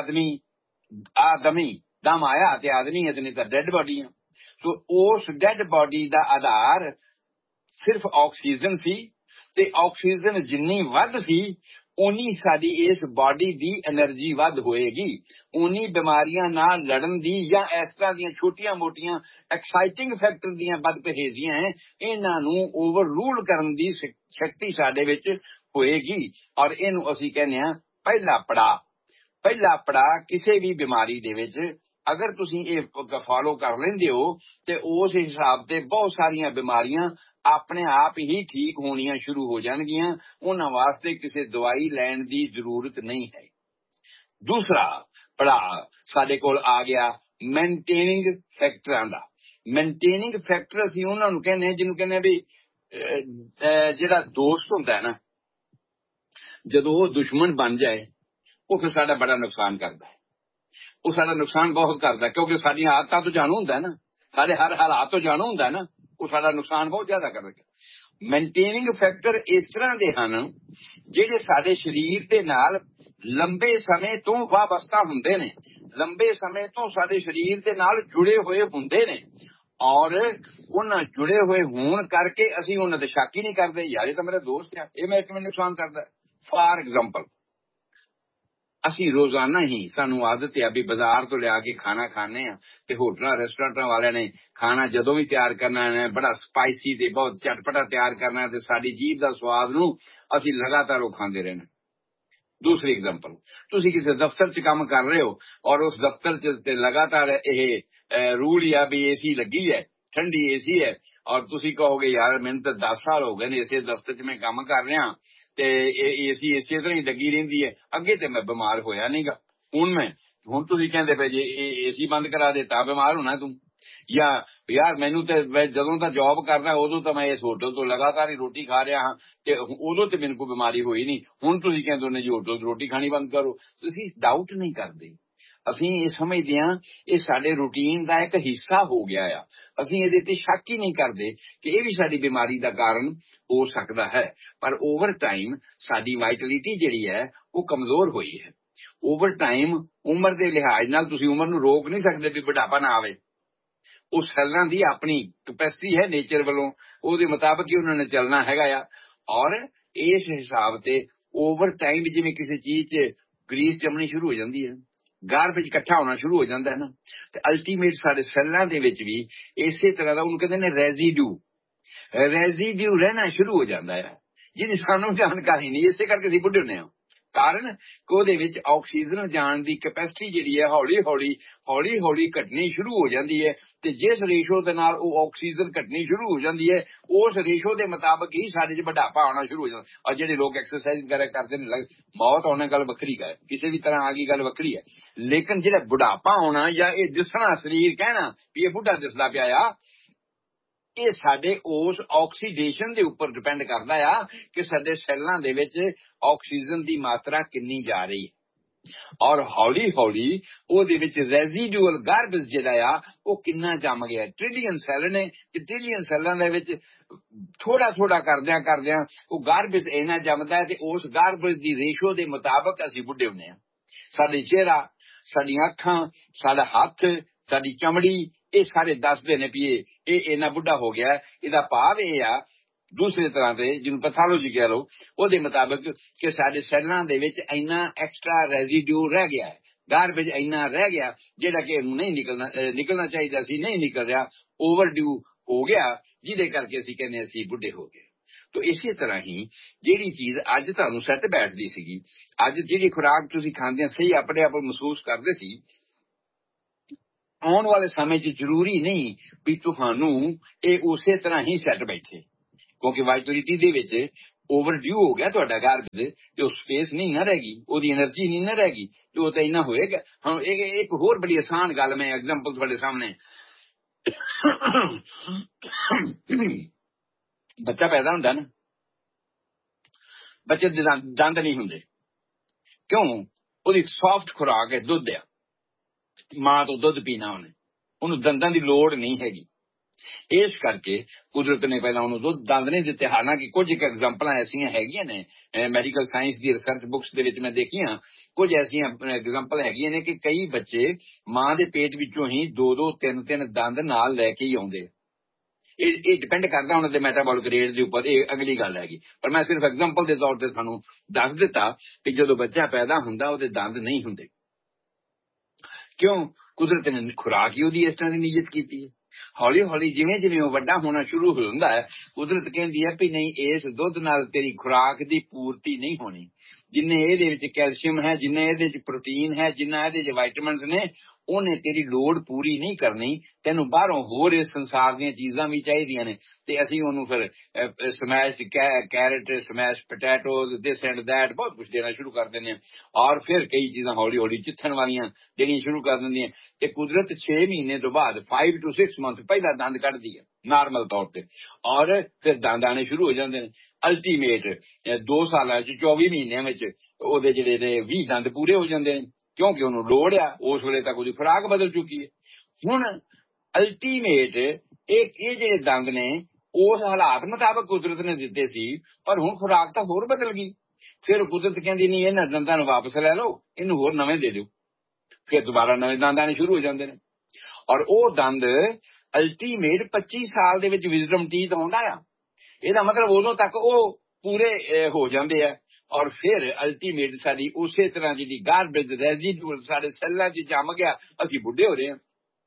ਆਦਮੀ ਦਮ ਆਇਆ ਤੇ ਆਦਮੀ ਹੈ, ਤੇ ਨਹੀਂ ਤਾਂ ਡੈਡ ਬਾਡੀ ਆ। ਸੋ ਉਸ ਡੈਡ ਬਾਡੀ ਦਾ ਆਧਾਰ ਸਿਰਫ ਆਕਸੀਜਨ ਸੀ, ਤੇ ਆਕਸੀਜਨ ਜਿੰਨੀ ਵੱਧ ਸੀ ਉਨੀ ਸਾਡੀ ਇਸ ਬਾਡੀ ਦੀ એનર્ਜੀ ਵੱਧ ਹੋਏਗੀ, ਉਨੀ ਬਿਮਾਰੀਆਂ ਨਾਲ ਲੜਨ ਦੀ ਜਾਂ ਇਸ ਤਰ੍ਹਾਂ ਦੀਆਂ ਛੋਟੀਆਂ ਮੋਟੀਆਂ ਐਕਸਾਈਟਿੰਗ ਫੈਕਟਰ ਦੀਆਂ ਬਦਪਰਹੇਜ਼ੀਆਂ ਹੈ, ਇਹਨਾਂ ਨੂੰ ਓਵਰ ਰੂਲ ਕਰਨ ਦੀ ਸ਼ਕਤੀ ਸਾਡੇ ਵਿੱਚ ਹੋਏਗੀ। ਔਰ ਇਹਨੂੰ ਅਸੀਂ ਕਹਿੰਦੇ ਹਾਂ ਪਹਿਲਾ ਪੜਾਅ ਕਿਸੇ ਵੀ ਬਿਮਾਰੀ ਦੇ ਵਿੱਚ। ਅਗਰ ਤੁਸੀਂ ਇਹ ਫਾਲੋ ਕਰ ਲੈਂਦੇ ਹੋ ਤੇ ਉਸ ਹਿਸਾਬ ਤੇ ਬਹੁਤ ਸਾਰੀਆਂ ਬਿਮਾਰੀਆਂ ਆਪਣੇ ਆਪ ਹੀ ਠੀਕ ਹੋਣੀਆਂ ਸ਼ੁਰੂ ਹੋ ਜਾਣਗੀਆਂ, ਉਹਨਾਂ ਵਾਸਤੇ ਕਿਸੇ ਦਵਾਈ ਲੈਣ ਦੀ ਜ਼ਰੂਰਤ ਨਹੀਂ ਹੈ। ਦੂਸਰਾ ਪੜਾਅ ਸਾਡੇ ਕੋਲ ਆ ਗਿਆ ਮੇਨਟੇਨਿੰਗ ਫੈਕਟਰਾਂ ਦਾ। ਮੇਨਟੇਨਿੰਗ ਫੈਕਟਰ ਅਸੀਂ ਉਹਨਾਂ ਨੂੰ ਕਹਿੰਦੇ ਹਾਂ ਜਿਹਨੂੰ ਕਹਿੰਦੇ ਵੀ ਜਿਹੜਾ ਦੋਸਤ ਹੁੰਦਾ ਹੈ ਨਾ, ਜਦੋਂ ਉਹ ਦੁਸ਼ਮਣ ਬਣ ਜਾਏ ਉਹ ਫਿਰ ਸਾਡਾ ਬੜਾ ਨੁਕਸਾਨ ਕਰਦਾ ਹੈ। ਉਹ ਸਾਡਾ ਨੁਕਸਾਨ ਬਹੁਤ ਕਰਦਾ, ਕਿਉਂਕਿ ਸਾਡੀਆਂ ਆਦਤਾਂ ਤੋਂ ਜਾਣੂ ਹੁੰਦਾ ਨਾ, ਸਾਡੇ ਹਰ ਹਾਲਾਤ ਤੋਂ ਜਾਣੂ ਹੁੰਦਾ ਨਾ, ਉਹ ਸਾਡਾ ਨੁਕਸਾਨ ਬਹੁਤ ਜ਼ਿਆਦਾ ਕਰਦਾ। ਮੇਨਟੇਨਿੰਗ ਫੈਕਟਰ ਇਸ ਤਰ੍ਹਾਂ ਦੇ ਹਨ ਜਿਹੜੇ ਸਾਡੇ ਸਰੀਰ ਦੇ ਨਾਲ ਲੰਬੇ ਸਮੇਂ ਤੋਂ ਵਾਬਸਤਾ ਹੁੰਦੇ ਨੇ, ਲੰਬੇ ਸਮੇਂ ਤੋਂ ਸਾਡੇ ਸਰੀਰ ਦੇ ਨਾਲ ਜੁੜੇ ਹੋਏ ਹੁੰਦੇ ਨੇ, ਔਰ ਉਹਨਾਂ ਜੁੜੇ ਹੋਏ ਹੋਣ ਕਰਕੇ ਅਸੀਂ ਉਹਨਾਂ ਦੇ ਸ਼ੱਕ ਹੀ ਨਹੀਂ ਕਰਦੇ, ਯਾਰ ਇਹ ਤਾਂ ਮੇਰਾ ਦੋਸਤ ਆ, ਇਹ ਮੇਰੇ ਕਿਵੇਂ ਨੁਕਸਾਨ ਕਰਦਾ। ਫਾਰ ਐਗਜ਼ਾਮਪਲ, ਅਸੀਂ ਰੋਜ਼ਾਨਾ ਹੀ ਸਾਨੂੰ ਆਦਤ ਹੈ ਵੀ ਬਾਜ਼ਾਰ ਤੋਂ ਲਿਆ ਕੇ ਖਾਣਾ ਖਾਂਦੇ ਹਾਂ, ਤੇ ਹੋਟਲਾਂ ਰੈਸਟੋਰੈਂਟਾਂ ਵਾਲਿਆਂ ਨੇ ਖਾਣਾ ਜਦੋਂ ਵੀ ਤਿਆਰ ਕਰਨਾ ਹੈ ਬੜਾ ਸਪਾਈਸੀ ਤੇ ਬਹੁਤ ਚਟਪਟਾ ਤਿਆਰ ਕਰਨਾ, ਤੇ ਸਾਡੀ ਜੀਭ ਦਾ ਸਵਾਦ ਨੂੰ ਅਸੀਂ ਲਗਾਤਾਰ ਉਹ ਖਾਂਦੇ ਰਹਿਣਾ। ਦੂਸਰੀ ਐਗਜ਼ਾਮਪਲ, ਤੁਸੀਂ ਕਿਸੇ ਦਫ਼ਤਰ 'ਚ ਕੰਮ ਕਰ ਰਹੇ ਹੋ ਔਰ ਉਸ ਦਫ਼ਤਰ 'ਚ ਤੇ ਲਗਾਤਾਰ ਇਹ ਰੂਲ ਆ ਵੀ ਏਸੀ ਲੱਗੀ ਹੈ, ਠੰਡੀ ਏਸੀ ਹੈ, ਔਰ ਤੁਸੀਂ ਕਹੋਗੇ ਯਾਰ ਮੈਨੂੰ ਤਾਂ 10 ਸਾਲ ਹੋ ਗਏ ਨੇ ਇਸੇ ਦਫ਼ਤਰ 'ਚ ਮੈਂ ਕੰਮ ਕਰ ਰਿਹਾ ਤੇ ਇਹ ਏਸੀ ਇਸੇ ਤਰ੍ਹਾਂ ਹੀ ਲੱਗੀ ਰਹਿੰਦੀ ਹੈ, ਅੱਗੇ ਤੇ ਮੈਂ ਬਿਮਾਰ ਹੋਇਆ ਨਹੀਂਗਾ, ਹੁਣ ਤੁਸੀਂ ਕਹਿੰਦੇ ਪਏ ਜੇ ਇਹ ਏਸੀ ਬੰਦ ਕਰਾ ਦੇ ਤਾਂ ਬਿਮਾਰ ਹੋਣਾ ਤੂੰ, ਜਾਂ ਯਾਰ ਮੈਨੂੰ ਤੇ ਜਦੋਂ ਤਾਂ ਜੌਬ ਕਰਨਾ ਉਦੋਂ ਤਾਂ ਮੈਂ ਇਸ ਹੋਟਲ ਤੋਂ ਲਗਾਤਾਰ ਹੀ ਰੋਟੀ ਖਾ ਰਿਹਾ ਹਾਂ ਤੇ ਉਦੋਂ ਤੇ ਮੈਨੂੰ ਕੋਈ ਬਿਮਾਰੀ ਹੋਈ ਨਹੀਂ, ਹੁਣ ਤੁਸੀਂ ਕਹਿੰਦੇ ਹੋ ਜੀ ਹੋਟਲ ਤੋਂ ਰੋਟੀ ਖਾਣੀ ਬੰਦ ਕਰੋ। ਤੁਸੀਂ ਡਾਊਟ ਨਹੀਂ ਕਰਦੇ, ਅਸੀਂ ਇਹ ਸਮਝਦੇ ਹਾਂ ਇਹ ਸਾਡੇ ਰੂਟੀਨ ਦਾ ਇੱਕ ਹਿੱਸਾ ਹੋ ਗਿਆ ਆ, ਅਸੀਂ ਇਹਦੇ ਤੇ ਸ਼ੱਕ ਹੀ ਨਹੀਂ ਕਰਦੇ ਕਿ ਇਹ ਵੀ ਸਾਡੀ ਬਿਮਾਰੀ ਦਾ ਕਾਰਨ ਹੋ ਸਕਦਾ ਹੈ। ਪਰ ਓਵਰ ਟਾਈਮ ਸਾਡੀ ਵਾਈਟਲਿਟੀ ਜਿਹੜੀ ਹੈ ਉਹ ਕਮਜ਼ੋਰ ਹੋਈ ਹੈ। ਓਵਰ ਟਾਈਮ ਉਮਰ ਦੇ ਲਿਹਾਜ਼ ਨਾਲ ਤੁਸੀਂ ਉਮਰ ਨੂੰ ਰੋਕ ਨਹੀਂ ਸਕਦੇ ਵੀ ਬੁਢਾਪਾ ਨਾ ਆਵੇ, ਉਹ ਸੈੱਲਾਂ ਦੀ ਆਪਣੀ ਕਪੈਸਿਟੀ ਹੈ ਨੇਚਰ ਵੱਲੋਂ, ਉਹਦੇ ਮੁਤਾਬਕ ਹੀ ਉਹਨਾਂ ਨੇ ਚੱਲਣਾ ਹੈਗਾ ਆ। ਔਰ ਇਸ ਹਿਸਾਬ ਤੇ ਓਵਰ ਟਾਈਮ ਜਿਵੇਂ ਕਿਸੇ ਚੀਜ਼ 'ਚ ਗਰੀਸ ਜੰਮਣੀ ਸ਼ੁਰੂ ਹੋ ਜਾਂਦੀ ਹੈ, ਗਾਰਬੇਜ ਇਕੱਠਾ ਹੋਣਾ ਸ਼ੁਰੂ ਹੋ ਜਾਂਦਾ ਹੈ ਨਾ, ਤੇ ਅਲਟੀਮੇਟ ਸਾਡੇ ਸੈੱਲਾਂ ਦੇ ਵਿੱਚ ਵੀ ਇਸੇ ਤਰ੍ਹਾਂ ਦਾ ਉਹਨੂੰ ਕਹਿੰਦੇ ਨੇ ਰੈਜ਼ੀਡਿਊ ਰਹਿਣਾ ਸ਼ੁਰੂ ਹੋ ਜਾਂਦਾ ਹੈ, ਜਿਹਦੀ ਸਾਨੂੰ ਜਾਣਕਾਰੀ ਨਹੀਂ। ਇਸੇ ਕਰਕੇ ਅਸੀਂ ਬੁੱਢੇ ਹੁੰਦੇ ਹਾਂ, ਕਾਰਨ ਕਿ ਉਹਦੇ ਵਿੱਚ ਆਕਸੀਜਨ ਜਾਣ ਦੀ ਕੈਪੈਸਿਟੀ ਜਿਹੜੀ ਹੈ ਹੌਲੀ ਹੌਲੀ ਘਟਣੀ ਸ਼ੁਰੂ ਹੋ ਜਾਂਦੀ ਹੈ, ਤੇ ਜਿਸ ਰੇਸ਼ੋ ਦੇ ਨਾਲ ਉਹ ਆਕਸੀਜਨ ਘਟਣੀ ਸ਼ੁਰੂ ਹੋ ਜਾਂਦੀ ਹੈ ਉਸ ਰੇਸ਼ੋ ਦੇ ਮੁਤਾਬਕ ਹੀ ਸਾਡੇ 'ਚ ਬੁਢਾਪਾ ਆਉਣਾ ਸ਼ੁਰੂ ਹੋ ਜਾਂਦਾ। ਔਰ ਜਿਹੜੇ ਲੋਕ ਐਕਸਰਸਾਈਜ਼ ਵਗੈਰਾ ਕਰਦੇ ਨੇ ਮੌਤ ਆਉਣਾ ਗੱਲ ਵੱਖਰੀ ਹੈ, ਕਿਸੇ ਵੀ ਤਰ੍ਹਾਂ ਆ ਗਈ ਗੱਲ ਵੱਖਰੀ ਹੈ, ਲੇਕਿਨ ਜਿਹੜਾ ਬੁਢਾਪਾ ਆਉਣਾ ਜਾਂ ਇਹ ਦਿਸਣਾ ਸਰੀਰ ਕਹਿਣਾ ਵੀ ਇਹ ਬੁੱਢਾ ਦਿਸਦਾ ਪਿਆ ਆ, ਇਹ ਸਾਡੇ ਉਸ ਆਕਸੀਡੇਸ਼ਨ ਦੇ ਉੱਪਰ ਡਿਪੈਂਡ ਕਰਦਾ ਆ ਕਿ ਸਾਡੇ ਸੈੱਲਾਂ ਦੇ ਵਿੱਚ ਆਕਸੀਜਨ ਦੀ ਮਾਤਰਾ ਕਿੰਨੀ ਜਾ ਰਹੀ ਹੈ, ਔਰ ਹੌਲੀ ਹੌਲੀ ਉਹਦੇ ਵਿੱਚ ਰੈਜ਼ੀਡੂਅਲ ਗਾਰਬੇਜ ਜਿਹੜਾ ਆ ਉਹ ਕਿੰਨਾ ਜੰਮ ਗਿਆ। ਟ੍ਰਿਲੀਅਨ ਸੈੱਲ ਨੇ ਤੇ ਟ੍ਰਿਲੀਅਨ ਸੈੱਲਾਂ ਦੇ ਵਿੱਚ ਥੋੜਾ ਕਰਦਿਆਂ ਉਹ ਗਾਰਬੇਜ ਇੰਨਾ ਜੰਮਦਾ ਹੈ ਤੇ ਉਸ ਗਾਰਬੇਜ ਦੀ ਰੇਸ਼ੋ ਦੇ ਮੁਤਾਬਕ ਅਸੀਂ ਬੁੱਢੇ ਹੁੰਦੇ ਹਾਂ। ਸਾਡੀ ਚਿਹਰਾ, ਸਾਡੀਆਂ ਅੱਖਾਂ, ਸਾਡਾ ਹੱਥ, ਸਾਡੀ ਚਮੜੀ, ਇਹ ਸਾਰੇ ਦੱਸਦੇ ਨੇ ਵੀ ਇਹ ਇੰਨਾ ਬੁੱਢਾ ਹੋ ਗਿਆ। ਇਹਦਾ ਭਾਵ ਇਹ ਆ ਦੂਸਰੇ ਤਰ੍ਹਾਂ ਦੇ ਜਿਹਨੂੰ ਪੈਥੋਲੋਜੀ ਕਹਿ ਲਓ, ਉਹਦੇ ਮੁਤਾਬਕ ਕਿ ਸਾਡੇ ਸੈੱਲਾਂ ਦੇ ਵਿੱਚ ਇੰਨਾ ਐਕਸਟਰਾ ਰੈਜ਼ੀਡਿਊ ਰਹਿ ਗਿਆ ਹੈ, ਗਾਰਬੇਜ ਇੰਨਾ ਰਹਿ ਗਿਆ ਜਿਹੜਾ ਕਿ ਨਹੀਂ ਨਿਕਲਣਾ ਚਾਹੀਦਾ ਸੀ, ਨਹੀਂ ਨਿਕਲ ਰਿਹਾ, ਓਵਰਡਿਊ ਹੋ ਗਿਆ, ਜਿਹਦੇ ਕਰਕੇ ਅਸੀਂ ਕਹਿੰਦੇ ਅਸੀਂ ਬੁੱਢੇ ਹੋ ਗਏ। ਤੋ ਇਸੇ ਤਰ੍ਹਾਂ ਹੀ ਜਿਹੜੀ ਚੀਜ਼ ਅੱਜ ਤੁਹਾਨੂੰ ਸੈੱਟ ਬੈਠਦੀ ਸੀਗੀ, ਅੱਜ ਜਿਹੜੀ ਖੁਰਾਕ ਤੁਸੀਂ ਖਾਂਦੇ ਸਹੀ ਆਪਣੇ ਆਪ ਮਹਿਸੂਸ ਕਰਦੇ ਸੀ, ਆਉਣ ਵਾਲੇ ਸਮੇਂ 'ਚ ਜ਼ਰੂਰੀ ਨਹੀਂ ਵੀ ਤੁਹਾਨੂੰ ਇਹ ਉਸੇ ਤਰ੍ਹਾਂ ਹੀ ਸੈੱਟ ਬੈਠੇ, ਕਿਉਂਕਿ ਵਾਈਟਲਿਟੀ ਦੇ ਵਿੱਚ ਓਵਰਡਿਊ ਹੋ ਗਿਆ ਤੁਹਾਡਾ ਗਾਰਬੇਜ, ਤੇ ਉਹ ਸਪੇਸ ਨਹੀਂ ਨਾ ਰਹੇਗੀ, ਉਹਦੀ એનર્ਜੀ ਨਹੀਂ ਨਾ ਰਹੇਗੀ, ਤੇ ਉਹ ਤਾਂ ਇੰਨਾ ਹੋਏਗਾ। ਹੁਣ ਇੱਕ ਹੋਰ ਬੜੀ ਆਸਾਨ ਗੱਲ ਮੈਂ ਐਗਜ਼ਾਮਪਲ ਤੁਹਾਡੇ ਸਾਹਮਣੇ, ਬੱਚਾ ਪੈਦਾ ਹੁੰਦਾ ਨਾ, ਬੱਚੇ ਦੇ ਦੰਦ ਨਹੀਂ ਹੁੰਦੇ, ਕਿਉਂ? ਉਹਦੀ ਸੌਫਟ ਖੁਰਾਕ ਹੈ, ਦੁੱਧ ਆ, ਮਾਂ ਤੋਂ ਦੁੱਧ ਪੀਣਾ ਉਹਨੂੰ ਦੰਦਾਂ ਦੀ ਲੋੜ ਨਹੀਂ ਹੈਗੀ। ਇਸ ਕਰਕੇ ਕੁਦਰਤ ਨੇ ਪਹਿਲਾਂ ਉਹਨੂੰ ਦੰਦ ਨਹੀਂ ਦਿੱਤੇ। ਹਾਲਾਂਕਿ ਕੁਝ ਇੱਕ ਐਗਜ਼ਾਮਪਲਾਂ ਐਸੀਆਂ ਹੈਗੀਆਂ ਨੇ ਮੈਡੀਕਲ ਸਾਇੰਸ ਦੀ ਰਿਸਰਚ ਬੁੱਕਸ ਦੇ ਵਿੱਚ ਮੈਂ ਦੇਖੀਆਂ, ਕੁਝ ਐਸੀਆਂ ਐਗਜ਼ਾਮਪਲ ਹੈਗੀਆਂ ਨੇ ਕਿ ਕਈ ਬੱਚੇ ਮਾਂ ਦੇ ਪੇਟ ਵਿੱਚੋਂ ਹੀ 2-2, 3-3 ਦੰਦ ਨਾਲ ਲੈ ਕੇ ਹੀ ਆਉਂਦੇ। ਇਹ ਡਿਪੈਂਡ ਕਰਦਾ ਉਹਨਾਂ ਦੇ ਮੈਟਾਬੋਲਿਕ ਰੇਟ ਦੇ ਉੱਪਰ, ਇਹ ਅਗਲੀ ਗੱਲ ਹੈਗੀ, ਪਰ ਮੈਂ ਸਿਰਫ ਐਗਜ਼ਾਮਪਲ ਦੇ ਤੌਰ ਤੇ ਤੁਹਾਨੂੰ ਦੱਸ ਦਿੱਤਾ ਕਿ ਜਦੋਂ ਬੱਚਾ ਪੈਦਾ ਹੁੰਦਾ ਉਹਦੇ ਦੰਦ ਨਹੀਂ ਹੁੰਦੇ। ਕਿਉਂ? ਕੁਦਰਤ ਨੇ ਖੁਰਾਕ ਹੀ ਉਹਦੀ ਇਸ ਤਰ੍ਹਾਂ ਦੀ ਨਿਯਤ ਕੀਤੀ ਹੈ। ਹੌਲੀ ਹੌਲੀ ਜਿਵੇਂ ਜਿਵੇਂ ਉਹ ਵੱਡਾ ਹੋਣਾ ਸ਼ੁਰੂ ਹੋ ਜਾਂਦਾ ਹੈ, ਕੁਦਰਤ ਕਹਿੰਦੀ ਹੈ ਵੀ ਨਹੀਂ, ਇਸ ਦੁੱਧ ਨਾਲ ਤੇਰੀ ਖੁਰਾਕ ਦੀ ਪੂਰਤੀ ਨਹੀਂ ਹੋਣੀ, ਜਿੰਨੇ ਇਹਦੇ ਵਿੱਚ ਕੈਲਸ਼ੀਅਮ ਹੈ, ਜਿੰਨਾ ਇਹਦੇ ਵਿੱਚ ਪ੍ਰੋਟੀਨ ਹੈ, ਜਿੰਨਾ ਇਹਦੇ ਵਿੱਚ ਵਿਟਾਮਿਨਸ ਨੇ, ਉਹਨੇ ਤੇਰੀ ਲੋੜ ਪੂਰੀ ਨਹੀਂ ਕਰਨੀ, ਤੈਨੂੰ ਬਾਹਰੋਂ ਹੋਰ ਇਸ ਸੰਸਾਰ ਦੀਆਂ ਚੀਜ਼ਾਂ ਵੀ ਚਾਹੀਦੀਆਂ ਨੇ। ਤੇ ਅਸੀਂ ਉਹਨੂੰ ਫਿਰ ਸਮੈਸ਼ਡ carat, smash ਪੋਟੈਟੋਜ਼, this and that ਬਹੁਤ ਕੁਝ ਦੇਣਾ ਸ਼ੁਰੂ ਕਰ ਦਿੰਦੇ ਹਾਂ, ਔਰ ਫਿਰ ਕਈ ਚੀਜ਼ਾਂ ਹੌਲੀ ਹੌਲੀ ਚਿੱਥਣ ਵਾਲੀਆਂ ਦੇਣੀਆਂ ਸ਼ੁਰੂ ਕਰ ਦਿੰਦੀਆਂ। ਤੇ ਕੁਦਰਤ 6 ਮਹੀਨੇ ਤੋਂ ਬਾਅਦ 5 to 6 month ਪਹਿਲਾਂ ਦੰਦ ਕੱਢਦੀ ਹੈ ਨਾਰਮਲ ਤੌਰ ਤੇ, ਔਰ ਫਿਰ ਦੰਦ ਆਣੇ ਸ਼ੁਰੂ ਹੋ ਜਾਂਦੇ ਨੇ। ਅਲਟੀਮੇਟ 2 ਸਾਲਾਂ 'ਚ 24 ਮਹੀਨਿਆਂ ਵਿੱਚ ਉਹਦੇ ਜਿਹੜੇ ਨੇ 20 ਦੰਦ ਪੂਰੇ ਹੋ ਜਾਂਦੇ ਨੇ, ਕਿਉਂਕਿ ਉਹਨੂੰ ਲੋੜ ਆ, ਉਸ ਵੇਲੇ ਤੱਕ ਉਹਦੀ ਖੁਰਾਕ ਬਦਲ ਚੁੱਕੀ ਹੈ। ਹੁਣ ਅਲਟੀਮੇਟ ਇਹ ਜਿਹੜੇ ਦੰਦ ਨੇ ਉਸ ਹਾਲਾਤ ਮੁਤਾਬਕ ਕੁਦਰਤ ਨੇ ਦਿੱਤੇ ਸੀ, ਪਰ ਹੁਣ ਖੁਰਾਕ ਤਾਂ ਹੋਰ ਬਦਲ ਗਈ। ਫਿਰ ਕੁਦਰਤ ਕਹਿੰਦੀ ਨਹੀਂ, ਇਹਨਾਂ ਦੰਦਾਂ ਨੂੰ ਵਾਪਸ ਲੈ ਲਓ, ਇਹਨੂੰ ਹੋਰ ਨਵੇਂ ਦੇ ਦਿਓ, ਫਿਰ ਦੁਬਾਰਾ ਨਵੇਂ ਦੰਦ ਆਣੇ ਸ਼ੁਰੂ ਹੋ ਜਾਂਦੇ ਨੇ। ਔਰ ਉਹ ਦੰਦ ਅਲਟੀਮੇਟ 25 ਸਾਲ ਦੇ ਵਿੱਚ ਵਿਜ਼ਡਮ ਟੀਥ ਆਉਂਦਾ ਆ। ਇਹਦਾ ਮਤਲਬ ਉਦੋਂ ਤੱਕ ਉਹ ਪੂਰੇ ਹੋ ਜਾਂਦੇ ਆ, ਔਰ ਫਿਰ ਅਲਟੀਮੇਟ ਸਾਡੀ ਉਸੇ ਤਰ੍ਹਾਂ ਜਿਹੜੀ ਗਾਰਬੇਜ ਰੈਜ਼ੀਡਿਊਲ ਸਾਡੇ ਸੈੱਲਾਂ 'ਚ ਜੰਮ ਗਿਆ, ਅਸੀਂ ਬੁੱਢੇ ਹੋ ਰਹੇ ਹਾਂ।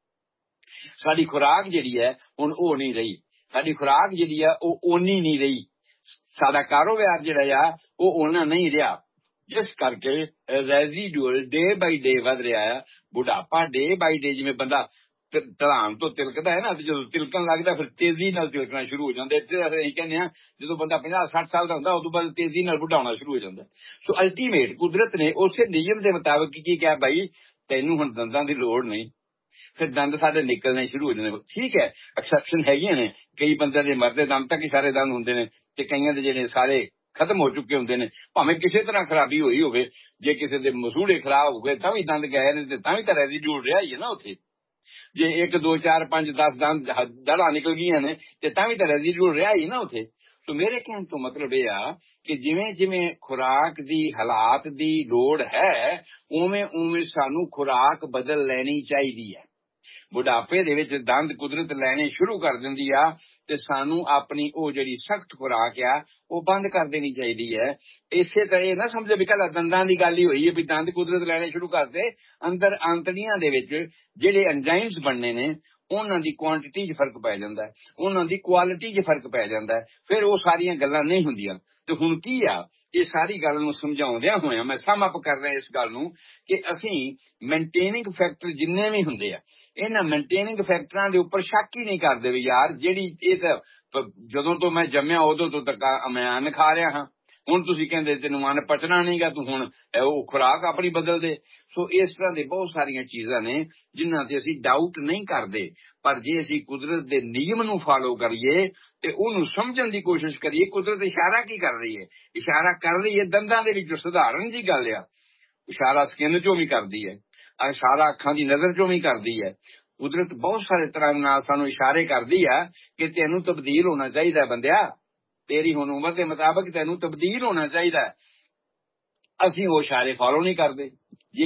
ਸਾਡੀ ਖੁਰਾਕ ਜਿਹੜੀ ਹੈ ਹੁਣ ਉਹ ਨਹੀਂ ਰਹੀ, ਸਾਡੀ ਖੁਰਾਕ ਜਿਹੜੀ ਆ ਉਹ ਓਨੀ ਨਹੀਂ ਰਹੀ, ਸਾਡਾ ਕਾਰੋਬਾਰ ਜਿਹੜਾ ਆ ਉਹ ਓਨਾ ਨਹੀਂ ਰਿਹਾ, ਜਿਸ ਕਰਕੇ ਰੈਜ਼ੀਡਿਊਲ ਡੇ ਬਾਈ ਡੇ ਵੱਧ ਰਿਹਾ ਆ। ਬੁਢਾਪਾ ਡੇ ਬਾਈ ਡੇ, ਜਿਵੇਂ ਬੰਦਾ ਢਲਾਨ ਤੋਂ ਤਿਲਕਦਾ ਹੈ ਨਾ, ਜਦੋਂ ਤਿਲਕਣ ਲੱਗਦਾ ਫਿਰ ਤੇਜ਼ੀ ਨਾਲ ਤਿਲਕਣਾ ਸ਼ੁਰੂ ਹੋ ਜਾਂਦਾ। ਅਸੀਂ ਕਹਿੰਦੇ ਹਾਂ ਜਦੋਂ ਬੰਦਾ 50-60 ਸਾਲ ਦਾ ਹੁੰਦਾ ਉਦੋਂ ਬਾਅਦ ਤੇਜ਼ੀ ਨਾਲ ਬੁੱਢਾ ਹੋਣਾ ਸ਼ੁਰੂ ਹੋ ਜਾਂਦਾ। ਸੋ ਅਲਟੀਮੇਟ ਕੁਦਰਤ ਨੇ ਉਸੇ ਨਿਯਮ ਦੇ ਮੁਤਾਬਕ ਕੀ ਕਿਹਾ, ਭਾਈ ਤੈਨੂੰ ਹੁਣ ਦੰਦਾਂ ਦੀ ਲੋੜ ਨਹੀਂ। ਫਿਰ ਦੰਦ ਸਾਡੇ ਨਿਕਲਣੇ ਸ਼ੁਰੂ ਹੋ ਜਾਂਦੇ। ਠੀਕ ਹੈ, ਐਕਸੈਪਸ਼ਨ ਹੈਗੀਆਂ ਨੇ, ਕਈ ਬੰਦਿਆਂ ਦੇ ਮਰਦੇ ਦੰਦ ਤੱਕ ਹੀ ਸਾਰੇ ਦੰਦ ਹੁੰਦੇ ਨੇ, ਤੇ ਕਈਆਂ ਦੇ ਜਿਹੜੇ ਸਾਰੇ ਖਤਮ ਹੋ ਚੁੱਕੇ ਹੁੰਦੇ ਨੇ, ਭਾਵੇਂ ਕਿਸੇ ਤਰ੍ਹਾਂ ਖਰਾਬੀ ਹੋਈ ਹੋਵੇ। ਜੇ ਕਿਸੇ ਦੇ ਮਸੂੜੇ ਖਰਾਬ ਹੋ ਗਏ ਤਾਂ ਵੀ ਦੰਦ ਗਏ ਨੇ, ਤੇ ਤਾਂ ਵੀ ਤਾਂ ਰੈਜ਼ੀਡਿਊ ਰਿਹਾ ਹੀ ਹੈ ਨਾ ਉੱਥੇ। ਜੇ 1, 2, 4, 5, 10 ਦੰਦ ਦੜਾ ਨਿਕਲ ਗਈਆਂ ਨੇ, ਤੇ ਤਾਂ ਵੀ ਤਾਂ ਰੈਜ਼ੀਡਿਊ ਰਿਹਾ ਹੀ ਨਾ ਉੱਥੇ। ਸੋ ਮੇਰੇ ਕਹਿਣ ਤੋਂ ਮਤਲਬ ਇਹ ਆ ਕਿ ਜਿਵੇਂ ਜਿਵੇਂ ਖੁਰਾਕ ਦੀ ਹਾਲਾਤ ਦੀ ਲੋੜ ਹੈ, ਉਵੇਂ ਉਵੇਂ ਸਾਨੂੰ ਖੁਰਾਕ ਬਦਲ ਲੈਣੀ ਚਾਹੀਦੀ ਹੈ। ਬੁਢਾਪੇ ਦੇ ਵਿੱਚ ਦੰਦ ਕੁਦਰਤ ਲੈਣੇ ਸ਼ੁਰੂ ਕਰ ਦਿੰਦੀ ਆ, ਤੇ ਸਾਨੂੰ ਆਪਣੀ ਉਹ ਜਿਹੜੀ ਸਖਤ ਖੁਰਾਕ ਆ ਉਹ ਬੰਦ ਕਰ ਦੇਣੀ ਚਾਹੀਦੀ ਹੈ। ਇਸੇ ਤਰ੍ਹਾਂ ਇਹ ਨਾ ਸਮਝੋ ਵੀ ਕੱਲਾ ਦੰਦਾਂ ਦੀ ਗੱਲ ਹੀ ਹੋਈ ਹੈ, ਵੀ ਦੰਦ ਕੁਦਰਤ ਲੈਣੇ ਸ਼ੁਰੂ ਕਰਦੇ, ਅੰਦਰ ਆਂਤੜੀਆਂ ਦੇ ਵਿੱਚ ਜਿਹੜੇ ਐਂਜ਼ਾਈਮਸ ਬਣਨੇ ਨੇ ਉਹਨਾਂ ਦੀ ਕੁਆਂਟੀਟੀ 'ਚ ਫਰਕ ਪੈ ਜਾਂਦਾ, ਉਹਨਾਂ ਦੀ ਕੁਆਲਿਟੀ 'ਚ ਫਰਕ ਪੈ ਜਾਂਦਾ, ਫਿਰ ਉਹ ਸਾਰੀਆਂ ਗੱਲਾਂ ਨਹੀਂ ਹੁੰਦੀਆਂ। ਤੇ ਹੁਣ ਕੀ ਆ, ਇਹ ਸਾਰੀ ਗੱਲ ਨੂੰ ਸਮਝਾਉਂਦਿਆਂ ਹੋਇਆਂ ਮੈਂ ਸਮ ਅਪ ਕਰ ਰਿਹਾ ਇਸ ਗੱਲ ਨੂੰ ਕਿ ਅਸੀਂ ਮੇਨਟੇਨਿੰਗ ਫੈਕਟਰ ਜਿੰਨੇ ਵੀ ਹੁੰਦੇ ਆ, ਇਹਨਾਂ ਮੇਨਟੇਨਿੰਗ ਫੈਕਟਰਾਂ ਦੇ ਉੱਪਰ ਸ਼ੱਕ ਹੀ ਨਹੀਂ ਕਰਦੇ ਵੀ ਯਾਰ ਜਿਹੜੀ ਇਹ ਤਾਂ ਜਦੋਂ ਤੋਂ ਮੈਂ ਜੰਮਿਆ ਉਦੋਂ ਤੋਂ ਤੱਕ ਮੈਂ ਅੰਨ ਖਾ ਰਿਹਾ ਹਾਂ, ਹੁਣ ਤੁਸੀਂ ਕਹਿੰਦੇ ਤੈਨੂੰ ਅੰਨ ਪਚਣਾ ਨਹੀਂਗਾ, ਤੂੰ ਹੁਣ ਉਹ ਖੁਰਾਕ ਆਪਣੀ ਬਦਲ ਦੇ। ਸੋ ਇਸ ਤਰ੍ਹਾਂ ਦੇ ਬਹੁਤ ਸਾਰੀਆਂ ਚੀਜ਼ਾਂ ਨੇ ਜਿਨ੍ਹਾਂ ਤੇ ਅਸੀਂ ਡਾਊਟ ਨਹੀਂ ਕਰਦੇ, ਪਰ ਜੇ ਅਸੀਂ ਕੁਦਰਤ ਦੇ ਨਿਯਮ ਨੂੰ ਫਾਲੋ ਕਰੀਏ ਤੇ ਉਹਨੂੰ ਸਮਝਣ ਦੀ ਕੋਸ਼ਿਸ਼ ਕਰੀਏ, ਕੁਦਰਤ ਇਸ਼ਾਰਾ ਕੀ ਕਰ ਰਹੀ ਹੈ? ਇਸ਼ਾਰਾ ਕਰ ਰਹੀ ਹੈ ਦੰਦਾਂ ਦੇ ਵਿੱਚ, ਸਧਾਰਨ ਜੀ ਗੱਲ ਆ। ਇਸ਼ਾਰਾ ਸਕਿਨ ਚੋਂ ਵੀ ਕਰਦੀ ਹੈ, ਇਸ਼ਾਰਾ ਅੱਖਾਂ ਦੀ ਨਜ਼ਰ ਚੋਂ ਵੀ ਕਰਦੀ ਹੈ। ਕੁਦਰਤ ਬਹੁਤ ਸਾਰੇ ਤਰ੍ਹਾਂ ਨਾਲ ਸਾਨੂੰ ਇਸ਼ਾਰੇ ਕਰਦੀ ਆ ਕਿ ਤੈਨੂੰ ਤਬਦੀਲ ਹੋਣਾ ਚਾਹੀਦਾ ਬੰਦਿਆ, ਤੇਰੀ ਹੁਣ ਉਮਰ ਦੇ ਮੁਤਾਬਕ ਤੈਨੂੰ ਤਬਦੀਲ ਹੋਣਾ ਚਾਹੀਦਾ। ਅਸੀਂ ਉਹ ਇਸ਼ਾਰੇ ਫਾਲੋ ਨਹੀਂ ਕਰਦੇ। ਜਿਵੇਂ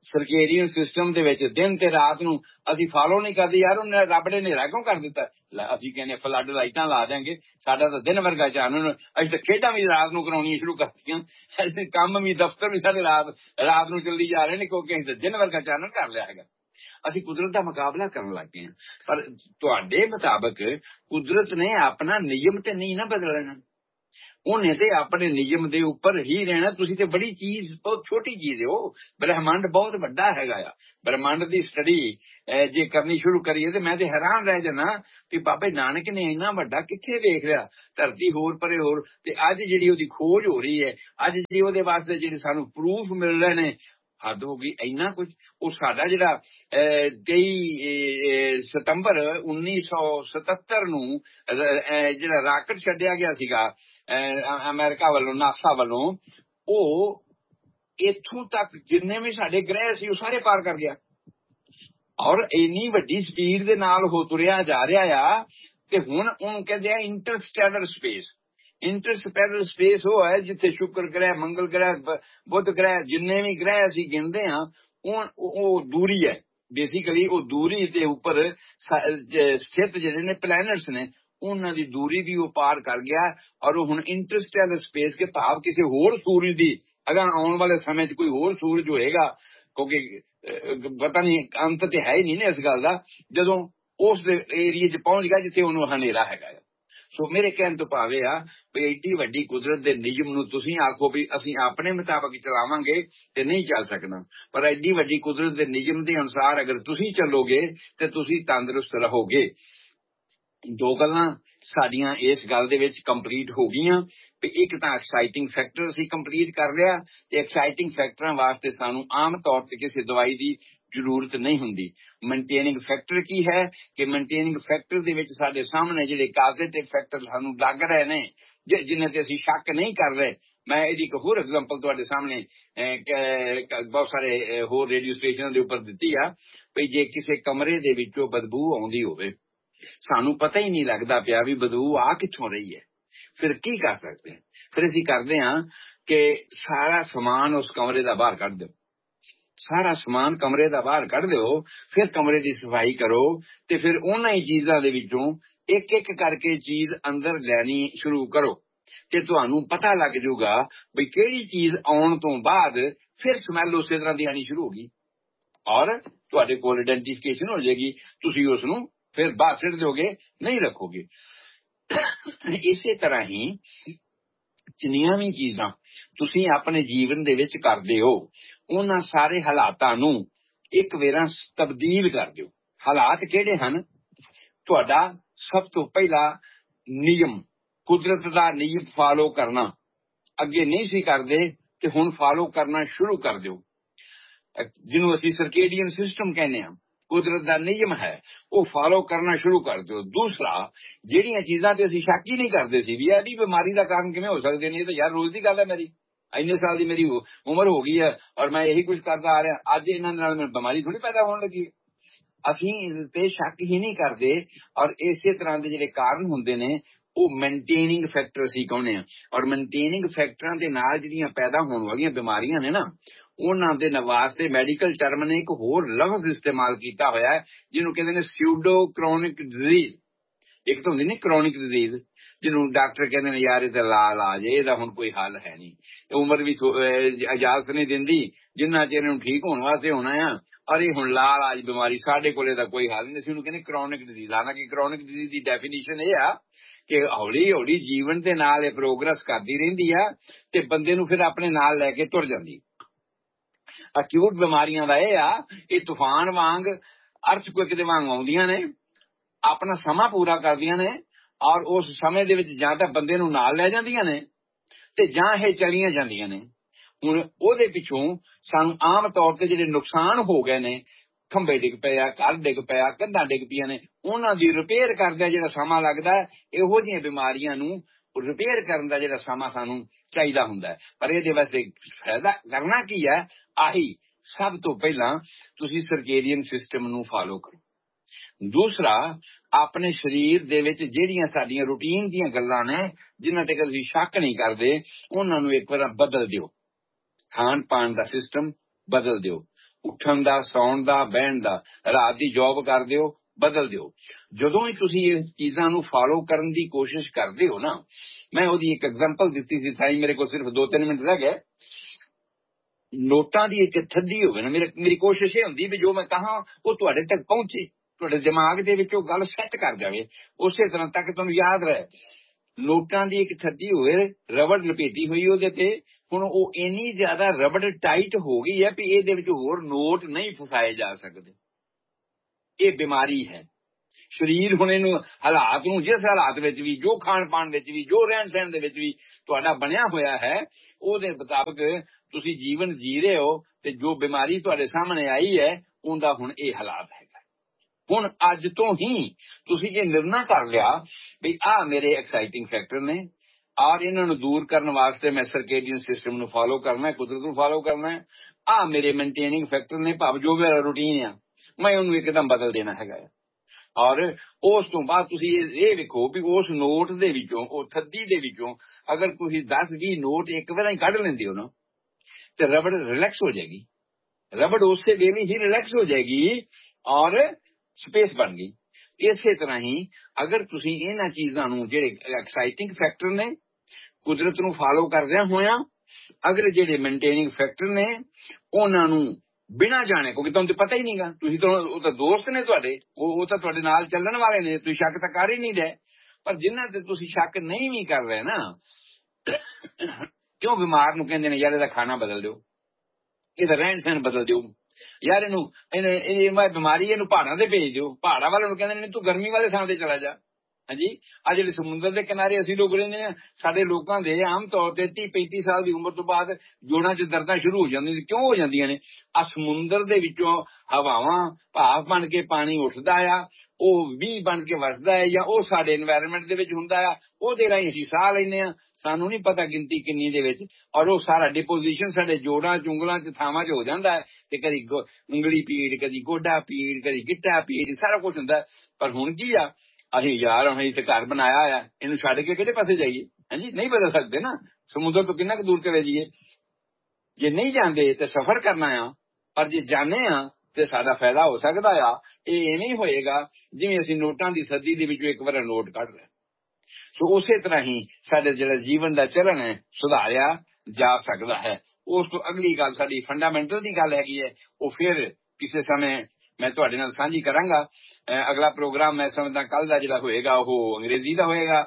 ਸਰਕੇਡੀਅਨ ਸਿਸਟਮ ਦੇ ਵਿੱਚ ਦਿਨ ਤੇ ਰਾਤ ਨੂੰ ਅਸੀਂ ਫਾਲੋ ਨਹੀਂ ਕਰਦੇ। ਯਾਰ ਉਹਨੇ ਰੱਬ ਨੇ ਹਨੇਰਾ ਕਿਉਂ ਕਰ ਦਿੱਤਾ? ਅਸੀਂ ਕਹਿੰਦੇ ਫਲੱਡ ਲਾਈਟਾਂ ਲਾ ਦਿਆਂਗੇ, ਸਾਡਾ ਤਾਂ ਦਿਨ ਵਰਗਾ ਚਾਨਣ। ਅਸੀਂ ਤਾਂ ਖੇਡਾਂ ਵੀ ਰਾਤ ਨੂੰ ਕਰਾਉਣੀਆਂ ਸ਼ੁਰੂ ਕਰਤੀਆਂ, ਅਸੀਂ ਕੰਮ ਵੀ ਦਫ਼ਤਰ ਵੀ ਸਾਡੇ ਰਾਤ ਨੂੰ ਚੱਲਦੀ ਜਾ ਰਹੇ ਨੇ, ਕਿਉਂਕਿ ਅਸੀਂ ਤਾਂ ਦਿਨ ਵਰਗਾ ਚਾਨਣ ਕਰ ਲਿਆ ਹੈਗਾ। ਅਸੀਂ ਕੁਦਰਤ ਦਾ ਮੁਕਾਬਲਾ ਕਰਨ ਲੱਗ ਗਏ ਹਾਂ। ਪਰ ਤੁਹਾਡੇ ਮੁਤਾਬਕ ਕੁਦਰਤ ਨੇ ਆਪਣਾ ਨਿਯਮ ਤੇ ਨਹੀਂ ਨਾ ਬਦਲਣਾ, ਉਹਨੇ ਤੇ ਆਪਣੇ ਨਿਯਮ ਦੇ ਉੱਪਰ ਹੀ ਰਹਿਣਾ। ਤੁਸੀਂ ਤੇ ਬੜੀ ਚੀਜ਼, ਬਹੁਤ ਛੋਟੀ ਚੀਜ਼ ਹੈ ਉਹ। ਬ੍ਰਹਿਮੰਡ ਬਹੁਤ ਵੱਡਾ ਹੈਗਾ ਆ। ਬ੍ਰਹਿਮੰਡ ਦੀ ਸਟੱਡੀ ਜੇ ਕਰਨੀ ਸ਼ੁਰੂ ਕਰੀਏ ਤੇ ਮੈਂ ਤੇ ਹੈਰਾਨ ਰਹਿ ਜਾਣਾ ਕਿ ਬਾਬੇ ਨਾਨਕ ਨੇ ਇੰਨਾ ਵੱਡਾ ਕਿੱਥੇ ਵੇਖ ਲਿਆ, ਧਰਤੀ ਹੋਰ ਪਰੇ ਹੋਰ। ਤੇ ਅੱਜ ਜਿਹੜੀ ਉਹਦੀ ਖੋਜ ਹੋ ਰਹੀ ਹੈ, ਅੱਜ ਜਿਹੜੀ ਉਹਦੇ ਵਾਸਤੇ ਜਿਹੜੇ ਸਾਨੂੰ ਪ੍ਰੂਫ ਮਿਲ ਰਹੇ ਨੇ, ਹੱਦ ਹੋ ਗਈ ਇੰਨਾ ਕੁਝ। ਉਹ ਸਾਡਾ ਜਿਹੜਾ 23 ਸਤੰਬਰ 1977 ਨੂੰ ਜਿਹੜਾ ਰਾਕਟ ਛੱਡਿਆ ਗਿਆ ਸੀਗਾ ਅਮਰੀਕਾ ਵੱਲੋਂ, ਨਾਸਾ ਵੱਲੋਂ, ਉਹ ਇੱਥੋਂ ਤੱਕ ਜਿੰਨੇ ਵੀ ਸਾਡੇ ਗ੍ਰਹਿ ਸੀ ਉਹ ਸਾਰੇ ਪਾਰ ਕਰ ਗਿਆ। ਔਰ ਇੰਨੀ ਵੱਡੀ ਸਪੀਡ ਦੇ ਨਾਲ ਹੋ ਤੁਰਿਆ ਜਾ ਰਿਹਾ ਆ। ਤੇ ਹੁਣ ਉਹਨੂੰ ਕਹਿੰਦੇ ਆ ਇੰਟਰਸਟੈਲਰ ਸਪੇਸ। ਇੰਟਰਸਟੈਲਰ ਸਪੇਸ ਉਹ ਹੈ ਜਿੱਥੇ ਸ਼ੁਕਰ ਗ੍ਰਹਿ, ਮੰਗਲ ਗ੍ਰਹਿ, ਬੁੱਧ ਗ੍ਰਹਿ, ਜਿੰਨੇ ਵੀ ਗ੍ਰਹਿ ਅਸੀਂ ਗਿਣਦੇ ਹਾਂ, ਉਹ ਦੂਰੀ ਹੈ। ਬੇਸਿਕਲੀ ਉਹ ਦੂਰੀ ਦੇ ਉੱਪਰ ਸਥਿਤ ਜਿਹੜੇ ਨੇ ਪਲੈਨਟਸ ਨੇ, ਉਹਨਾਂ ਦੀ ਦੂਰੀ ਵੀ ਉਹ ਪਾਰ ਕਰ ਗਿਆ। ਔਰ ਉਹ ਹੁਣ ਇੰਟਰਸਟੈਲਰ ਸਪੇਸ ਕੇ ਭਾਵ ਕਿਸੇ ਹੋਰ ਸੂਰਜ ਦੀ, ਅਗਰ ਆਉਣ ਵਾਲੇ ਸਮੇਂ 'ਚ ਕੋਈ ਹੋਰ ਸੂਰਜ ਹੋਏਗਾ, ਕਿਉਂਕਿ ਪਤਾ ਨਹੀਂ, ਅੰਤ ਤੇ ਹੈ ਹੀ ਨਹੀਂ ਨਾ ਇਸ ਗੱਲ ਦਾ, ਜਦੋਂ ਉਸ ਏਰੀਏ 'ਚ ਪਹੁੰਚ ਗਿਆ ਜਿੱਥੇ ਉਹਨੂੰ ਹਨੇਰਾ ਹੈਗਾ। ਸੋ ਮੇਰੇ ਕਹਿਣ ਤੋਂ ਭਾਵੇਂ ਆ ਵੀ ਐਡੀ ਵੱਡੀ ਕੁਦਰਤ ਦੇ ਨਿਯਮ ਨੂੰ ਤੁਸੀਂ ਆਖੋ ਵੀ ਅਸੀਂ ਆਪਣੇ ਮੁਤਾਬਕ ਚਲਾਵਾਂਗੇ ਤੇ ਨਹੀਂ ਚੱਲ ਸਕਣਾ। ਪਰ ਐਡੀ ਵੱਡੀ ਕੁਦਰਤ ਦੇ ਨਿਯਮ ਦੇ ਅਨੁਸਾਰ ਅਗਰ ਤੁਸੀਂ ਚੱਲੋਗੇ ਤੇ ਤੁਸੀਂ ਤੰਦਰੁਸਤ ਰਹੋਗੇ। ਦੋ ਗੱਲਾਂ ਸਾਡੀਆਂ ਇਸ ਗੱਲ ਦੇ ਵਿੱਚ ਕੰਪਲੀਟ ਹੋ ਗਈਆਂ ਵੀ ਇੱਕ ਤਾਂ ਐਕਸਾਈਟਿੰਗ ਫੈਕਟਰ ਅਸੀਂ ਕੰਪਲੀਟ ਕਰ ਲਿਆ, ਤੇ ਐਕਸਾਈਟਿੰਗ ਫੈਕਟਰਾਂ ਵਾਸਤੇ ਸਾਨੂੰ ਆਮ ਤੌਰ ਤੇ ਕਿਸੇ ਦਵਾਈ ਦੀ ਜ਼ਰੂਰਤ ਨਹੀਂ ਹੁੰਦੀ। ਮੇਨਟੇਨਿੰਗ ਫੈਕਟਰ ਕੀ ਹੈ ਕਿ ਮੇਨਟੇਨਿੰਗ ਫੈਕਟਰ ਦੇ ਵਿੱਚ ਸਾਡੇ ਸਾਹਮਣੇ ਜਿਹੜੇ ਕਾਜ਼ੇਟਿਵ ਫੈਕਟਰ ਸਾਨੂੰ ਲੱਗ ਰਹੇ ਨੇ, ਜਿਨ੍ਹਾਂ ਤੇ ਅਸੀਂ ਸ਼ੱਕ ਨਹੀਂ ਕਰ ਰਹੇ। ਮੈਂ ਇਹਦੀ ਇੱਕ ਹੋਰ ਐਗਜ਼ਾਮਪਲ ਤੁਹਾਡੇ ਸਾਹਮਣੇ ਬਹੁਤ ਸਾਰੇ ਹੋਰ ਰੇਡੀਓ ਸਟੇਸ਼ਨਾਂ ਦੇ ਉੱਪਰ ਦਿੱਤੀ ਆ ਵੀ ਜੇ ਕਿਸੇ ਕਮਰੇ ਦੇ ਵਿੱਚੋਂ ਬਦਬੂ ਆਉਂਦੀ ਹੋਵੇ, ਸਾਨੂੰ ਪਤਾ ਹੀ ਨਹੀਂ ਲੱਗਦਾ ਪਿਆ ਵੀ ਬਦਬੂ ਆ ਕਿੱਥੋਂ ਰਹੀ ਹੈ, ਫਿਰ ਕੀ ਕਰ ਸਕਦੇ ਹਾਂ? ਫਿਰ ਅਸੀਂ ਕਰਦੇ ਹਾਂ ਕਿ ਸਾਰਾ ਸਮਾਨ ਉਸ ਕਮਰੇ ਦਾ ਬਾਹਰ ਕੱਢ ਦਿਓ, ਸਾਰਾ ਸਮਾਨ ਕਮਰੇ ਦਾ ਬਾਹਰ ਕੱਢ ਦਿਓ, ਫਿਰ ਕਮਰੇ ਦੀ ਸਫਾਈ ਕਰੋ, ਤੇ ਫਿਰ ਉਹਨਾਂ ਹੀ ਚੀਜ਼ਾਂ ਦੇ ਵਿੱਚੋਂ ਇੱਕ ਇੱਕ ਕਰਕੇ ਚੀਜ਼ ਅੰਦਰ ਲੈਣੀ ਸ਼ੁਰੂ ਕਰੋ, ਤੇ ਤੁਹਾਨੂੰ ਪਤਾ ਲੱਗ ਜਾਊਗਾ ਵੀ ਕਿਹੜੀ ਚੀਜ਼ ਆਉਣ ਤੋਂ ਬਾਅਦ ਫਿਰ ਸਮੈਲ ਉਸੇ ਤਰ੍ਹਾਂ ਦੀ ਆਣੀ ਸ਼ੁਰੂ ਹੋ ਗਈ, ਔਰ ਤੁਹਾਡੇ ਕੋਲ ਆਇਡੈਂਟੀਫਿਕੇਸ਼ਨ ਹੋ ਜਾਏਗੀ। ਤੁਸੀਂ ਉਸ ਨੂੰ ਫਿਰ ਬਾਹਰ ਸਿੱਟ ਦਿਓਗੇ, ਨਹੀਂ ਰੱਖੋਗੇ। ਇਸੇ ਤਰ੍ਹਾਂ ਹੀ ਜਿੰਨੀਆਂ ਵੀ ਚੀਜ਼ਾਂ ਤੁਸੀਂ ਆਪਣੇ ਜੀਵਨ ਦੇ ਵਿੱਚ ਕਰਦੇ ਹੋ, ਉਹਨਾਂ ਸਾਰੇ ਹਾਲਾਤਾਂ ਨੂੰ ਇੱਕ ਵੇਰਾ ਤਬਦੀਲ ਕਰ ਦਿਓ। ਹਾਲਾਤ ਕਿਹੜੇ ਹਨ? ਤੁਹਾਡਾ ਸਭ ਤੋਂ ਪਹਿਲਾ ਨਿਯਮ, ਕੁਦਰਤ ਦਾ ਨਿਯਮ ਫਾਲੋ ਕਰਨਾ। ਅੱਗੇ ਨਹੀਂ ਸੀ ਕਰਦੇ ਤੇ ਹੁਣ ਫਾਲੋ ਕਰਨਾ ਸ਼ੁਰੂ ਕਰ ਦਿਓ, ਜਿਹਨੂੰ ਅਸੀਂ ਸਰਕੇਡੀਅਨ ਸਿਸਟਮ ਕਹਿੰਦੇ ਹਾਂ। ਕੁਦਰਤ ਦਾ ਨਿਯਮ ਹੈ, ਉਹ ਫਾਲੋ ਕਰਨਾ ਸ਼ੁਰੂ ਕਰ ਦਿਓ। ਦੂਸਰਾ, ਜਿਹੜੀਆਂ ਚੀਜ਼ਾਂ ਤੇ ਅਸੀਂ ਸ਼ੱਕ ਹੀ ਨਹੀਂ ਕਰਦੇ ਸੀ ਵੀ ਇਹਦੀ ਬਿਮਾਰੀ ਦਾ ਕਾਰਨ ਕਿਵੇਂ ਹੋ ਸਕਦੇ ਨੇ, ਇਹ ਤਾਂ ਯਾਰ ਰੋਜ਼ ਦੀ ਗੱਲ ਹੈ, ਮੇਰੀ ਇੰਨੇ ਸਾਲ ਦੀ ਮੇਰੀ ਉਮਰ ਹੋ ਗਈ ਹੈ ਔਰ ਮੈਂ ਇਹੀ ਕੁਝ ਕਰਦਾ ਆ ਰਿਹਾ, ਅੱਜ ਇਹਨਾਂ ਨਾਲ ਮੈਨੂੰ ਬਿਮਾਰੀ ਥੋੜੀ ਪੈਦਾ ਹੋਣ ਲੱਗੀ। ਅਸੀਂ ਤੇ ਸ਼ੱਕ ਹੀ ਨਹੀਂ ਕਰਦੇ। ਔਰ ਇਸੇ ਤਰ੍ਹਾਂ ਦੇ ਜਿਹੜੇ ਕਾਰਨ ਹੁੰਦੇ ਨੇ ਉਹ ਮੇਨਟੇਨਿੰਗ ਫੈਕਟਰ ਅਸੀਂ ਕਹਿੰਦੇ ਹਾਂ। ਔਰ ਮੇਨਟੇਨਿੰਗ ਫੈਕਟਰਾਂ ਦੇ ਨਾਲ ਜਿਹੜੀਆਂ ਪੈਦਾ ਹੋਣ ਵਾਲੀਆਂ ਬਿਮਾਰੀਆਂ ਨੇ ਨਾ, ਉਹਨਾਂ ਦੇ ਵਾਸਤੇ ਮੈਡੀਕਲ ਟਰਮ ਨੇ ਇੱਕ ਹੋਰ ਲਫ਼ਜ਼ ਇਸਤੇਮਾਲ ਕੀਤਾ ਹੋਇਆ ਹੈ, ਜਿਹਨੂੰ ਕਹਿੰਦੇ ਨੇ ਸਿਊਡੋ ਕ੍ਰੋਨਿਕ ਡਿਜ਼ੀਜ਼। ਇੱਕ ਤਾਂ ਹੁੰਦੀ ਨਹੀਂ ਕ੍ਰੋਨਿਕ ਡਿਜ਼ੀਜ਼, ਜਿਹਨੂੰ ਡਾਕਟਰ ਕਹਿੰਦੇ ਨੇ ਯਾਰ ਇਹ ਤਾਂ ਇਲਾਜ, ਇਹਦਾ ਹੁਣ ਕੋਈ ਹੱਲ ਹੈ ਨਹੀਂ, ਉਮਰ ਵੀ ਇਜਾਜ਼ਤ ਨਹੀਂ ਦਿੰਦੀ ਜਿੰਨਾ ਚਿਰ ਇਹਨੂੰ ਠੀਕ ਹੋਣ ਵਾਸਤੇ ਹੋਣਾ ਆ, ਔਰ ਇਹ ਹੁਣ ਇਲਾਜ ਬਿਮਾਰੀ, ਸਾਡੇ ਕੋਲ ਇਹਦਾ ਕੋਈ ਹੱਲ ਨਹੀਂ। ਅਸੀਂ ਉਹਨੂੰ ਕਹਿੰਦੇ ਕ੍ਰੋਨਿਕ ਡਿਜ਼ੀਜ਼। ਹਾਲਾਂਕਿ ਕ੍ਰੋਨਿਕ ਡਿਜ਼ੀਜ਼ ਦੀ ਡੈਫੀਨੇਸ਼ਨ ਇਹ ਆ ਕਿ ਹੌਲੀ ਹੌਲੀ ਜੀਵਨ ਦੇ ਨਾਲ ਇਹ ਪ੍ਰੋਗਰੈਸ ਕਰਦੀ ਰਹਿੰਦੀ ਆ ਤੇ ਬੰਦੇ ਨੂੰ ਫਿਰ ਆਪਣੇ ਨਾਲ ਲੈ ਕੇ ਤੁਰ ਜਾਂਦੀ। ਅਕਿਊਟ ਬਿਮਾਰੀਆਂ ਦਾ ਇਹ ਆ, ਇਹ ਤੂਫਾਨ ਵਾਂਗ, ਅਰਥਕੁਇਕ ਦੇ ਵਾਂਗ ਆਉਂਦੀਆਂ ਨੇ, ਆਪਣਾ ਸਮਾਂ ਪੂਰਾ ਕਰਦੀਆਂ ਨੇ, ਔਰ ਉਸ ਸਮੇਂ ਦੇ ਵਿੱਚ ਜਾਂ ਤਾਂ ਬੰਦੇ ਨੂੰ ਨਾਲ ਲੈ ਜਾਂਦੀਆਂ ਨੇ ਤੇ ਜਾਂ ਇਹ ਚਲੀਆਂ ਜਾਂਦੀਆਂ ਨੇ। ਹੁਣ ਉਹਦੇ ਪਿੱਛੋਂ ਸਾਨੂੰ ਆਮ ਤੌਰ ਤੇ ਜਿਹੜੇ ਨੁਕਸਾਨ ਹੋ ਗਏ ਨੇ, ਖੰਭੇ ਡਿੱਗ ਪਏ ਆ, ਘਰ ਡਿੱਗ ਪਿਆ, ਕੰਧਾਂ ਡਿੱਗ ਪਈਆਂ ਨੇ, ਉਹਨਾਂ ਦੀ ਰਿਪੇਅਰ ਕਰਦਿਆਂ ਜਿਹੜਾ ਸਮਾਂ ਲੱਗਦਾ, ਇਹੋ ਜਿਹੀਆਂ ਬਿਮਾਰੀਆਂ ਨੂੰ ਰਿਪੇਅਰ ਕਰਨ ਦਾ ਜਿਹੜਾ ਸਮਾਂ ਸਾਨੂੰ ਚਾਹੀਦਾ ਹੁੰਦਾ ਹੈ। ਪਰ ਇਹਦੇ ਵਾਸਤੇ ਫਾਇਦਾ ਕਰਨਾ ਕੀ ਹੈ? ਆਹੀ ਸਭ ਤੋਂ ਪਹਿਲਾਂ ਤੁਸੀਂ ਸਰਕੇਡੀਅਨ ਸਿਸਟਮ ਨੂੰ ਫਾਲੋ ਕਰੋ। ਦੂਸਰਾ, ਆਪਣੇ ਸਰੀਰ ਦੇ ਵਿੱਚ ਜਿਹੜੀਆਂ ਸਾਡੀਆਂ ਰੂਟੀਨ ਦੀਆਂ ਗੱਲਾਂ ਨੇ, ਜਿਨ੍ਹਾਂ ਤੇ ਅਸੀਂ ਸ਼ੱਕ ਨਹੀਂ ਕਰਦੇ, ਉਹਨਾਂ ਨੂੰ ਇੱਕ ਵਾਰ ਬਦਲ ਦਿਓ। ਖਾਣ ਪਾਣ ਦਾ ਸਿਸਟਮ ਬਦਲ ਦਿਓ, ਉੱਠਣ ਦਾ, ਸੌਣ ਦਾ, ਬਹਿਣ ਦਾ, ਰਾਤ ਦੀ ਜੌਬ ਕਰਦੇ ਹੋ, ਬਦਲ ਦਿਓ। ਜਦੋਂ ਹੀ ਤੁਸੀਂ ਇਸ ਚੀਜ਼ਾਂ ਨੂੰ ਫਾਲੋ ਕਰਨ ਦੀ ਕੋਸ਼ਿਸ਼ ਕਰਦੇ ਹੋ ਨਾ, ਮੈਂ ਉਹਦੀ ਇੱਕ ਐਗਜ਼ਾਮਪਲ ਦਿੱਤੀ ਸੀ, ਸਾਈ ਮੇਰੇ ਕੋਲ ਸਿਰਫ 2-3 ਮਿੰਟ ਰਹਿ ਗਏ। ਨੋਟਾਂ ਦੀ ਇੱਕ ਥੱਦੀ ਹੋਵੇ ਨਾ, ਮੇਰੀ ਕੋਸ਼ਿਸ਼ ਇਹ ਹੁੰਦੀ ਵੀ ਜੋ ਮੈਂ ਕਹਾਂ ਉਹ ਤੁਹਾਡੇ ਤੱਕ ਪਹੁੰਚੇ, ਤੁਹਾਡੇ ਦਿਮਾਗ ਦੇ ਵਿੱਚ ਉਹ ਗੱਲ ਸੈੱਟ ਕਰ ਜਾਵੇ, ਉਸੇ ਤਰ੍ਹਾਂ ਤੱਕ ਤੁਹਾਨੂੰ ਯਾਦ ਰਹੇ। ਨੋਟਾਂ ਦੀ ਇੱਕ ਥੱਦੀ ਹੋਵੇ, ਰਬੜ ਲਪੇਟੀ ਹੋਈ ਉਹਦੇ ਤੇ, ਹੁਣ ਉਹ ਇੰਨੀ ਜ਼ਿਆਦਾ ਰਬੜ ਟਾਈਟ ਹੋ ਗਈ ਹੈ ਵੀ ਇਹਦੇ ਵਿੱਚ ਹੋਰ ਨੋਟ ਨਹੀਂ ਫਸਾਏ ਜਾ ਸਕਦੇ। ਇਹ ਬਿਮਾਰੀ ਹੈ। ਸਰੀਰ ਹੁਣ ਇਹਨੂੰ ਹਾਲਾਤ ਨੂੰ, ਜਿਸ ਹਾਲਾਤ ਵਿੱਚ ਵੀ, ਜੋ ਖਾਣ ਪਾਣ ਵਿੱਚ ਵੀ, ਜੋ ਰਹਿਣ ਸਹਿਣ ਦੇ ਵਿੱਚ ਵੀ ਤੁਹਾਡਾ ਬਣਿਆ ਹੋਇਆ ਹੈ, ਉਹਦੇ ਮੁਤਾਬਕ ਤੁਸੀਂ ਜੀਵਨ ਜੀ ਰਹੇ ਹੋ, ਤੇ ਜੋ ਬਿਮਾਰੀ ਤੁਹਾਡੇ ਸਾਹਮਣੇ ਆਈ ਹੈ ਉਹਦਾ ਹੁਣ ਇਹ ਹਾਲਾਤ ਹੈਗਾ। ਹੁਣ ਅੱਜ ਤੋਂ ਹੀ ਤੁਸੀਂ ਇਹ ਨਿਰਣਾ ਕਰ ਲਿਆ ਵੀ ਆਹ ਮੇਰੇ ਐਕਸਾਈਟਿੰਗ ਫੈਕਟਰ ਨੇ, ਔਰ ਇਹਨਾਂ ਨੂੰ ਦੂਰ ਕਰਨ ਵਾਸਤੇ ਮੈਂ ਸਰਕੇਡੀਅਨ ਸਿਸਟਮ ਨੂੰ ਫਾਲੋ ਕਰਨਾ, ਕੁਦਰਤ ਨੂੰ ਫਾਲੋ ਕਰਨਾ। ਆਹ ਮੇਰੇ ਮੇਨਟੇਨਿੰਗ ਫੈਕਟਰ ਨੇ, ਭਾਵ ਜੋ ਮੇਰਾ ਰੂਟੀਨ ਆ ਮੈਂ ਉਹਨੂੰ ਇੱਕਦਮ ਬਦਲ ਦੇਣਾ ਹੈਗਾ। ਔਰ ਉਸ ਤੋਂ ਬਾਅਦ ਤੁਸੀਂ ਇਹ ਵੇਖੋ ਵੀ ਉਸ ਨੋਟ ਦੇ ਵਿੱਚੋਂ, ਉਹ ਥੱਦੀ ਦੇ ਵਿੱਚੋਂ ਅਗਰ ਤੁਸੀਂ 10-20 ਨੋਟ ਇੱਕ ਵਾਰ ਹੀ ਕੱਢ ਲੈਂਦੇ ਹੋ ਨਾ, ਤੇ ਰਬੜ ਰਿਲੈਕਸ ਹੋ ਜਾਏਗੀ। ਰਬੜ ਉਸੇ ਵੇਲੇ ਹੀ ਰਿਲੈਕਸ ਹੋ ਜਾਏਗੀ ਔਰ ਸਪੇਸ ਬਣ ਗਈ। ਇਸੇ ਤਰ੍ਹਾਂ ਹੀ ਅਗਰ ਤੁਸੀਂ ਇਹਨਾਂ ਚੀਜ਼ਾਂ ਨੂੰ, ਜਿਹੜੇ ਐਕਸਾਈਟਿੰਗ ਫੈਕਟਰ ਨੇ, ਕੁਦਰਤ ਨੂੰ ਫਾਲੋ ਕਰਦਿਆਂ ਹੋਇਆਂ, ਅਗਰ ਜਿਹੜੇ ਮੇਨਟੇਨਿੰਗ ਫੈਕਟਰ ਨੇ ਉਹਨਾਂ ਨੂੰ ਬਿਨਾਂ ਜਾਣੇ, ਕਿਉਂਕਿ ਤੁਹਾਨੂੰ ਤਾਂ ਪਤਾ ਹੀ ਨਹੀਂਗਾ, ਤੁਸੀਂ ਤਾਂ, ਉਹ ਤਾਂ ਦੋਸਤ ਨੇ ਤੁਹਾਡੇ, ਉਹ ਤਾਂ ਤੁਹਾਡੇ ਨਾਲ ਚੱਲਣ ਵਾਲੇ ਨੇ, ਤੁਸੀਂ ਸ਼ੱਕ ਤਾਂ ਕਰ ਹੀ ਨਹੀਂ ਰਹੇ। ਪਰ ਜਿਨ੍ਹਾਂ ਤੇ ਤੁਸੀਂ ਸ਼ੱਕ ਨਹੀਂ ਵੀ ਕਰ ਰਹੇ ਨਾ, ਕਿਉਂ ਬਿਮਾਰ ਨੂੰ ਕਹਿੰਦੇ ਨੇ ਯਾਰ ਇਹਦਾ ਖਾਣਾ ਬਦਲ ਦਿਓ, ਇਹਦਾ ਰਹਿਣ ਸਹਿਣ ਬਦਲ ਦਿਓ, ਯਾਰ ਇਹ ਬਿਮਾਰੀ ਇਹਨੂੰ ਪਹਾੜਾਂ ਤੇ ਭੇਜ ਦਿਓ। ਪਹਾੜਾਂ ਵਾਲੇ ਨੂੰ ਕਹਿੰਦੇ ਨੇ ਤੂੰ ਗਰਮੀ ਵਾਲੇ ਥਾਂ ਤੇ ਚਲਾ ਜਾ। ਹਾਂਜੀ, ਆ ਜਿਹੜੇ ਸਮੁੰਦਰ ਦੇ ਕਿਨਾਰੇ ਅਸੀਂ ਲੋਕ ਰਹਿੰਦੇ ਹਾਂ, ਸਾਡੇ ਲੋਕਾਂ ਦੇ ਆਮ ਤੌਰ ਤੇ 30-35 ਸਾਲ ਦੀ ਉਮਰ ਤੋਂ ਬਾਅਦ ਜੋੜਾਂ 'ਚ ਦਰਦਾਂ ਸ਼ੁਰੂ ਹੋ ਜਾਂਦੀਆਂ। ਕਿਉਂ ਹੋ ਜਾਂਦੀਆਂ ਨੇ? ਆ ਸਮੁੰਦਰ ਦੇ ਵਿੱਚੋਂ ਹਵਾਵਾਂ, ਭਾਫ ਬਣ ਕੇ ਪਾਣੀ ਉੱਠਦਾ ਆ, ਉਹ ਮੀਂਹ ਬਣ ਕੇ ਵਸਦਾ ਹੈ, ਜਾਂ ਉਹ ਸਾਡੇ এনवायरमेंट ਦੇ ਵਿੱਚ ਹੁੰਦਾ ਆ, ਉਹਦੇ ਰਾਹੀਂ ਅਸੀਂ ਸਾਹ ਲੈਂਦੇ ਹਾਂ। ਸਾਨੂੰ ਨਹੀਂ ਪਤਾ ਗਿਣਤੀ ਕਿੰਨੀ ਦੇ ਵਿੱਚ, ਔਰ ਉਹ ਸਾਰਾ ਡਿਪੋਜੀਸ਼ਨ ਸਾਡੇ ਜੋੜਾਂ, ਉਂਗਲਾਂ 'ਚ, ਥਾਵਾਂ 'ਚ ਹੋ ਜਾਂਦਾ ਹੈ। ਤੇ ਕਦੀ ਉਂਗਲੀ ਪੀੜ, ਕਦੀ ਗੋਡਾ ਪੀੜ, ਕਦੀ ਗਿੱਟਾ ਪੀੜ, ਸਾਰਾ ਕੁਝ ਹੁੰਦਾ। ਪਰ ਹੁਣ ਕੀ ਆ, ਅਸੀਂ ਯਾਰ ਅਸੀਂ ਤੇ ਘਰ ਬਣਾਇਆ ਆ, ਇਹਨੂੰ ਛੱਡ ਕੇ ਕਿਹੜੇ ਪਾਸੇ ਜਾਈਏ? ਹਾਂਜੀ, ਨਹੀਂ ਬਦਲ ਸਕਦੇ ਨਾ। ਸਮੁੰਦਰ ਤੋਂ ਕਿੰਨਾ ਕੁ ਦੂਰ ਚਲੇ ਜਾਈਏ? ਜੇ ਨਹੀਂ ਜਾਂਦੇ ਤੇ ਸਫ਼ਰ ਕਰਨਾ ਆ, ਪਰ ਜੇ ਜਾਂਦੇ ਆ ਤੇ ਸਾਡਾ ਫਾਇਦਾ ਹੋ ਸਕਦਾ ਆ। ਇਹ ਐਵੇਂ ਹੀ ਹੋਏਗਾ ਜਿਵੇਂ ਅਸੀਂ ਨੋਟਾਂ ਦੀ ਸੱਦੀ ਦੇ ਵਿੱਚੋਂ ਇੱਕ ਵਾਰ ਨੋਟ ਕੱਢ ਰਹੇ। ਸੋ ਉਸੇ ਤਰ੍ਹਾਂ ਹੀ ਸਾਡੇ ਜਿਹੜਾ ਜੀਵਨ ਦਾ ਚਲਨ ਹੈ ਸੁਧਾਰਿਆ ਜਾ ਸਕਦਾ ਹੈ। ਉਸ ਤੋਂ ਅਗਲੀ ਗੱਲ ਸਾਡੀ ਫੰਡਾਮੈਂਟਲ ਦੀ ਗੱਲ ਹੈਗੀ ਹੈ, ਉਹ ਫਿਰ ਕਿਸੇ ਸਮੇਂ ਮੈਂ ਤੁਹਾਡੇ ਨਾਲ ਸਾਂਝੀ ਕਰਾਂਗਾ। ਅਗਲਾ ਪ੍ਰੋਗਰਾਮ ਮੈਂ ਸਮਝਦਾ ਕੱਲ ਦਾ ਜਿਹੜਾ ਹੋਏਗਾ ਉਹ ਅੰਗਰੇਜ਼ੀ ਦਾ ਹੋਏਗਾ।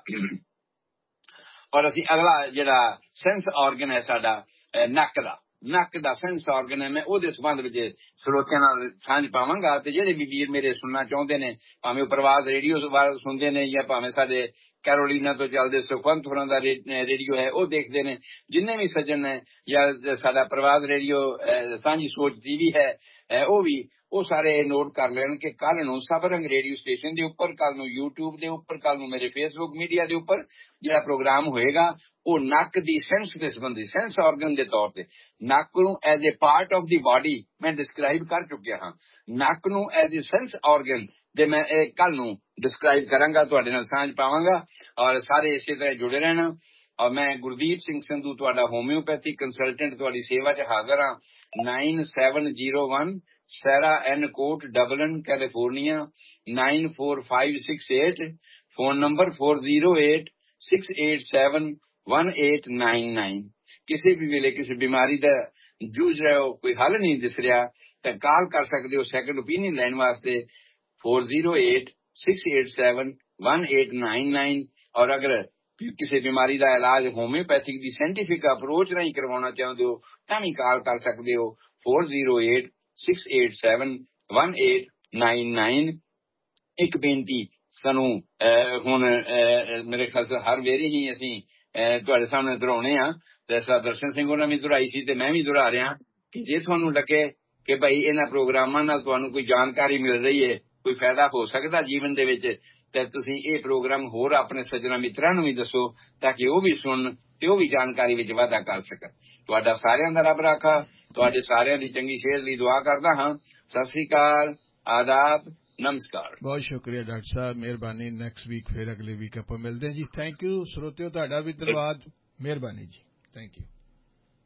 ਔਰ ਅਸੀਂ ਅਗਲਾ ਜਿਹੜਾ ਸੈਂਸ ਆਰਗਨ ਹੈ ਸਾਡਾ ਨੱਕ ਦਾ ਸੈਂਸ ਆਰਗਨ ਹੈ, ਮੈਂ ਉਹਦੇ ਸੰਬੰਧ ਵਿੱਚ ਸਰੋਤਿਆਂ ਨਾਲ ਸਾਂਝ ਪਾਵਾਂਗਾ। ਤੇ ਜਿਹੜੇ ਵੀ ਵੀਰ ਮੇਰੇ ਸੁਣਨਾ ਚਾਹੁੰਦੇ ਨੇ, ਭਾਵੇਂ ਉਹ ਪ੍ਰਵਾਸ ਰੇਡੀਓ ਸੁਣਦੇ ਨੇ, ਜਾਂ ਭਾਵੇਂ ਸਾਡੇ ਕੈਰੋਲੀਨਾ ਤੋਂ ਚੱਲਦੇ ਸੁਖਵੰਤ ਹੋਰਾਂ ਦਾ ਰੇਡੀਓ ਹੈ ਉਹ ਦੇਖਦੇ ਨੇ, ਜਿੰਨੇ ਵੀ ਸੱਜਣ ਨੇ, ਜਾਂ ਸਾਡਾ ਪ੍ਰਵਾਸ ਰੇਡੀਓ ਸਾਂਝੀ ਸੋਚ TV ਹੈ, ਉਹ ਸਾਰੇ ਨੋਟ ਕਰ ਲੈਣ ਕਿ ਕੱਲ ਨੂੰ ਸਭ ਰੰਗ ਰੇਡੀਓ ਸਟੇਸ਼ਨ ਦੇ ਉੱਪਰ, ਕੱਲ ਨੂੰ YouTube ਦੇ ਉੱਪਰ, ਕੱਲ ਨੂੰ ਮੇਰੇ Facebook ਮੀਡੀਆ ਦੇ ਉੱਪਰ ਜਿਹੜਾ ਪ੍ਰੋਗਰਾਮ ਹੋਏਗਾ ਉਹ ਨੱਕ ਦੀ ਸੈਂਸ ਦੇ ਸੰਬੰਧੀ, ਸੈਂਸ ਆਰਗਨ ਦੇ ਤੌਰ ਤੇ ਨੱਕ ਨੂੰ as A part of the body ਮੈਂ ਡਿਸਕ੍ਰਾਈਬ ਕਰ ਚੁੱਕਿਆ ਹਾਂ। ਨੱਕ ਨੂੰ ਐਜ਼ ਏ ਸੈਂਸ ਆਰਗਨ ਤੇ ਮੈਂ ਇਹ ਕੱਲ ਨੂੰ ਡਿਸਕ੍ਰਾਈਬ ਕਰਾਂਗਾ, ਤੁਹਾਡੇ ਨਾਲ ਸਾਂਝ ਪਾਵਾਂਗਾ। ਔਰ ਸਾਰੇ ਇਸੇ ਤਰ੍ਹਾਂ ਜੁੜੇ ਰਹਿਣਾ। ਔਰ ਮੈਂ ਗੁਰਦੀਪ ਸਿੰਘ ਸੰਧੂ, ਤੁਹਾਡਾ ਹੋਮਿਓਪੈਥੀ ਕੰਸਲਟੈਂਟ, ਤੁਹਾਡੀ ਸੇਵਾ 'ਚ ਹਾਜ਼ਰ ਹਾਂ। 9701 ਸੈਰਾ ਐਨ ਕੋਟ, ਡਬਲਨ, ਕੈਲੀਫੋਰਨੀਆ 94568। Phone number 4086871899। ਕਿਸੇ ਵੀ ਵੇਲੇ ਕਿਸੇ ਬਿਮਾਰੀ ਦਾ ਜੂਝ ਰਹੇ ਹੋ, ਕੋਈ ਹੱਲ ਨਹੀਂ ਦਿਸ ਰਿਹਾ, ਤਾਂ ਕਾਲ ਕਰ ਸਕਦੇ ਹੋ ਸੈਕੰਡ ਓਪੀਨੀਅਨ ਲੈਣ ਵਾਸਤੇ 4086871899। ਔਰ ਅਗਰ ਕਿਸੇ ਬਿਮਾਰੀ ਦਾ ਇਲਾਜ ਹੋਮਿਓਪੈਥਿਕ ਦੀ ਸਾਇੰਟੀਫਿਕ ਅਪਰੋਚ ਰਾਹੀਂ ਕਰਵਾਉਣਾ ਚਾਹੁੰਦੇ ਹੋ ਤਾਂ ਵੀ ਕਾਲ ਕਰ ਸਕਦੇ ਹੋ 4086871899। ਇੱਕ ਬੇਨਤੀ ਸਾਨੂੰ ਹੁਣ ਮੇਰੇ ਖਿਆਲ ਹਰ ਵੇਲੇ ਹੀ ਅਸੀਂ ਤੁਹਾਡੇ ਸਾਹਮਣੇ ਦੁਹਰਾਉਣੇ ਆ, ਜੈਸਾ ਦਰਸ਼ਨ ਸਿੰਘ ਉਹਨਾਂ ਵੀ ਦੁਹਰਾਈ ਸੀ ਤੇ ਮੈਂ ਵੀ ਦੁਹਰਾ ਰਿਹਾ ਕਿ ਜੇ ਤੁਹਾਨੂੰ ਲੱਗੇ ਕਿ ਭਾਈ ਇਹਨਾਂ ਪ੍ਰੋਗਰਾਮਾਂ ਨਾਲ ਤੁਹਾਨੂੰ ਕੋਈ ਜਾਣਕਾਰੀ ਮਿਲ ਰਹੀ ਹੈ, ਕੋਈ ਫਾਇਦਾ ਹੋ ਸਕਦਾ ਜੀਵਨ ਦੇ ਵਿੱਚ, ਤੇ ਤੁਸੀਂ ਇਹ ਪ੍ਰੋਗਰਾਮ ਹੋਰ ਆਪਣੇ ਸੱਜਣਾ ਮਿੱਤਰਾਂ ਨੂੰ ਵੀ ਦੱਸੋ ਤਾਂ ਕਿ ਉਹ ਵੀ ਸੁਣਨ ਤੇ ਉਹ ਵੀ ਜਾਣਕਾਰੀ ਵਿੱਚ ਵਾਧਾ ਕਰ ਸਕਣ। ਤੁਹਾਡਾ ਸਾਰਿਆਂ ਦਾ ਰੱਬ ਰਾਖਾ, ਤੁਹਾਡੇ ਸਾਰਿਆਂ ਦੀ ਚੰਗੀ ਸਿਹਤ ਲਈ ਦੁਆ ਕਰਦਾ ਹਾਂ। ਸਤਿ ਸ੍ਰੀ ਅਕਾਲ, ਆਦਾਬ, ਨਮਸਕਾਰ। ਬਹੁਤ ਸ਼ੁਕਰੀਆ ਡਾਕਟਰ ਸਾਹਿਬ, ਮਿਹਰਬਾਨੀ। ਨੈਕਸਟ ਵੀਕ ਫਿਰ ਅਗਲੇ ਵੀਕ ਆਪਾਂ ਮਿਲਦੇ ਹਾਂ ਜੀ। ਥੈਂਕ ਯੂ ਸਰੋਤਿਓ, ਤੁਹਾਡਾ ਵੀ ਧੰਨਵਾਦ, ਮਿਹਰਬਾਨੀ ਜੀ, ਥੈਂਕ ਯੂ।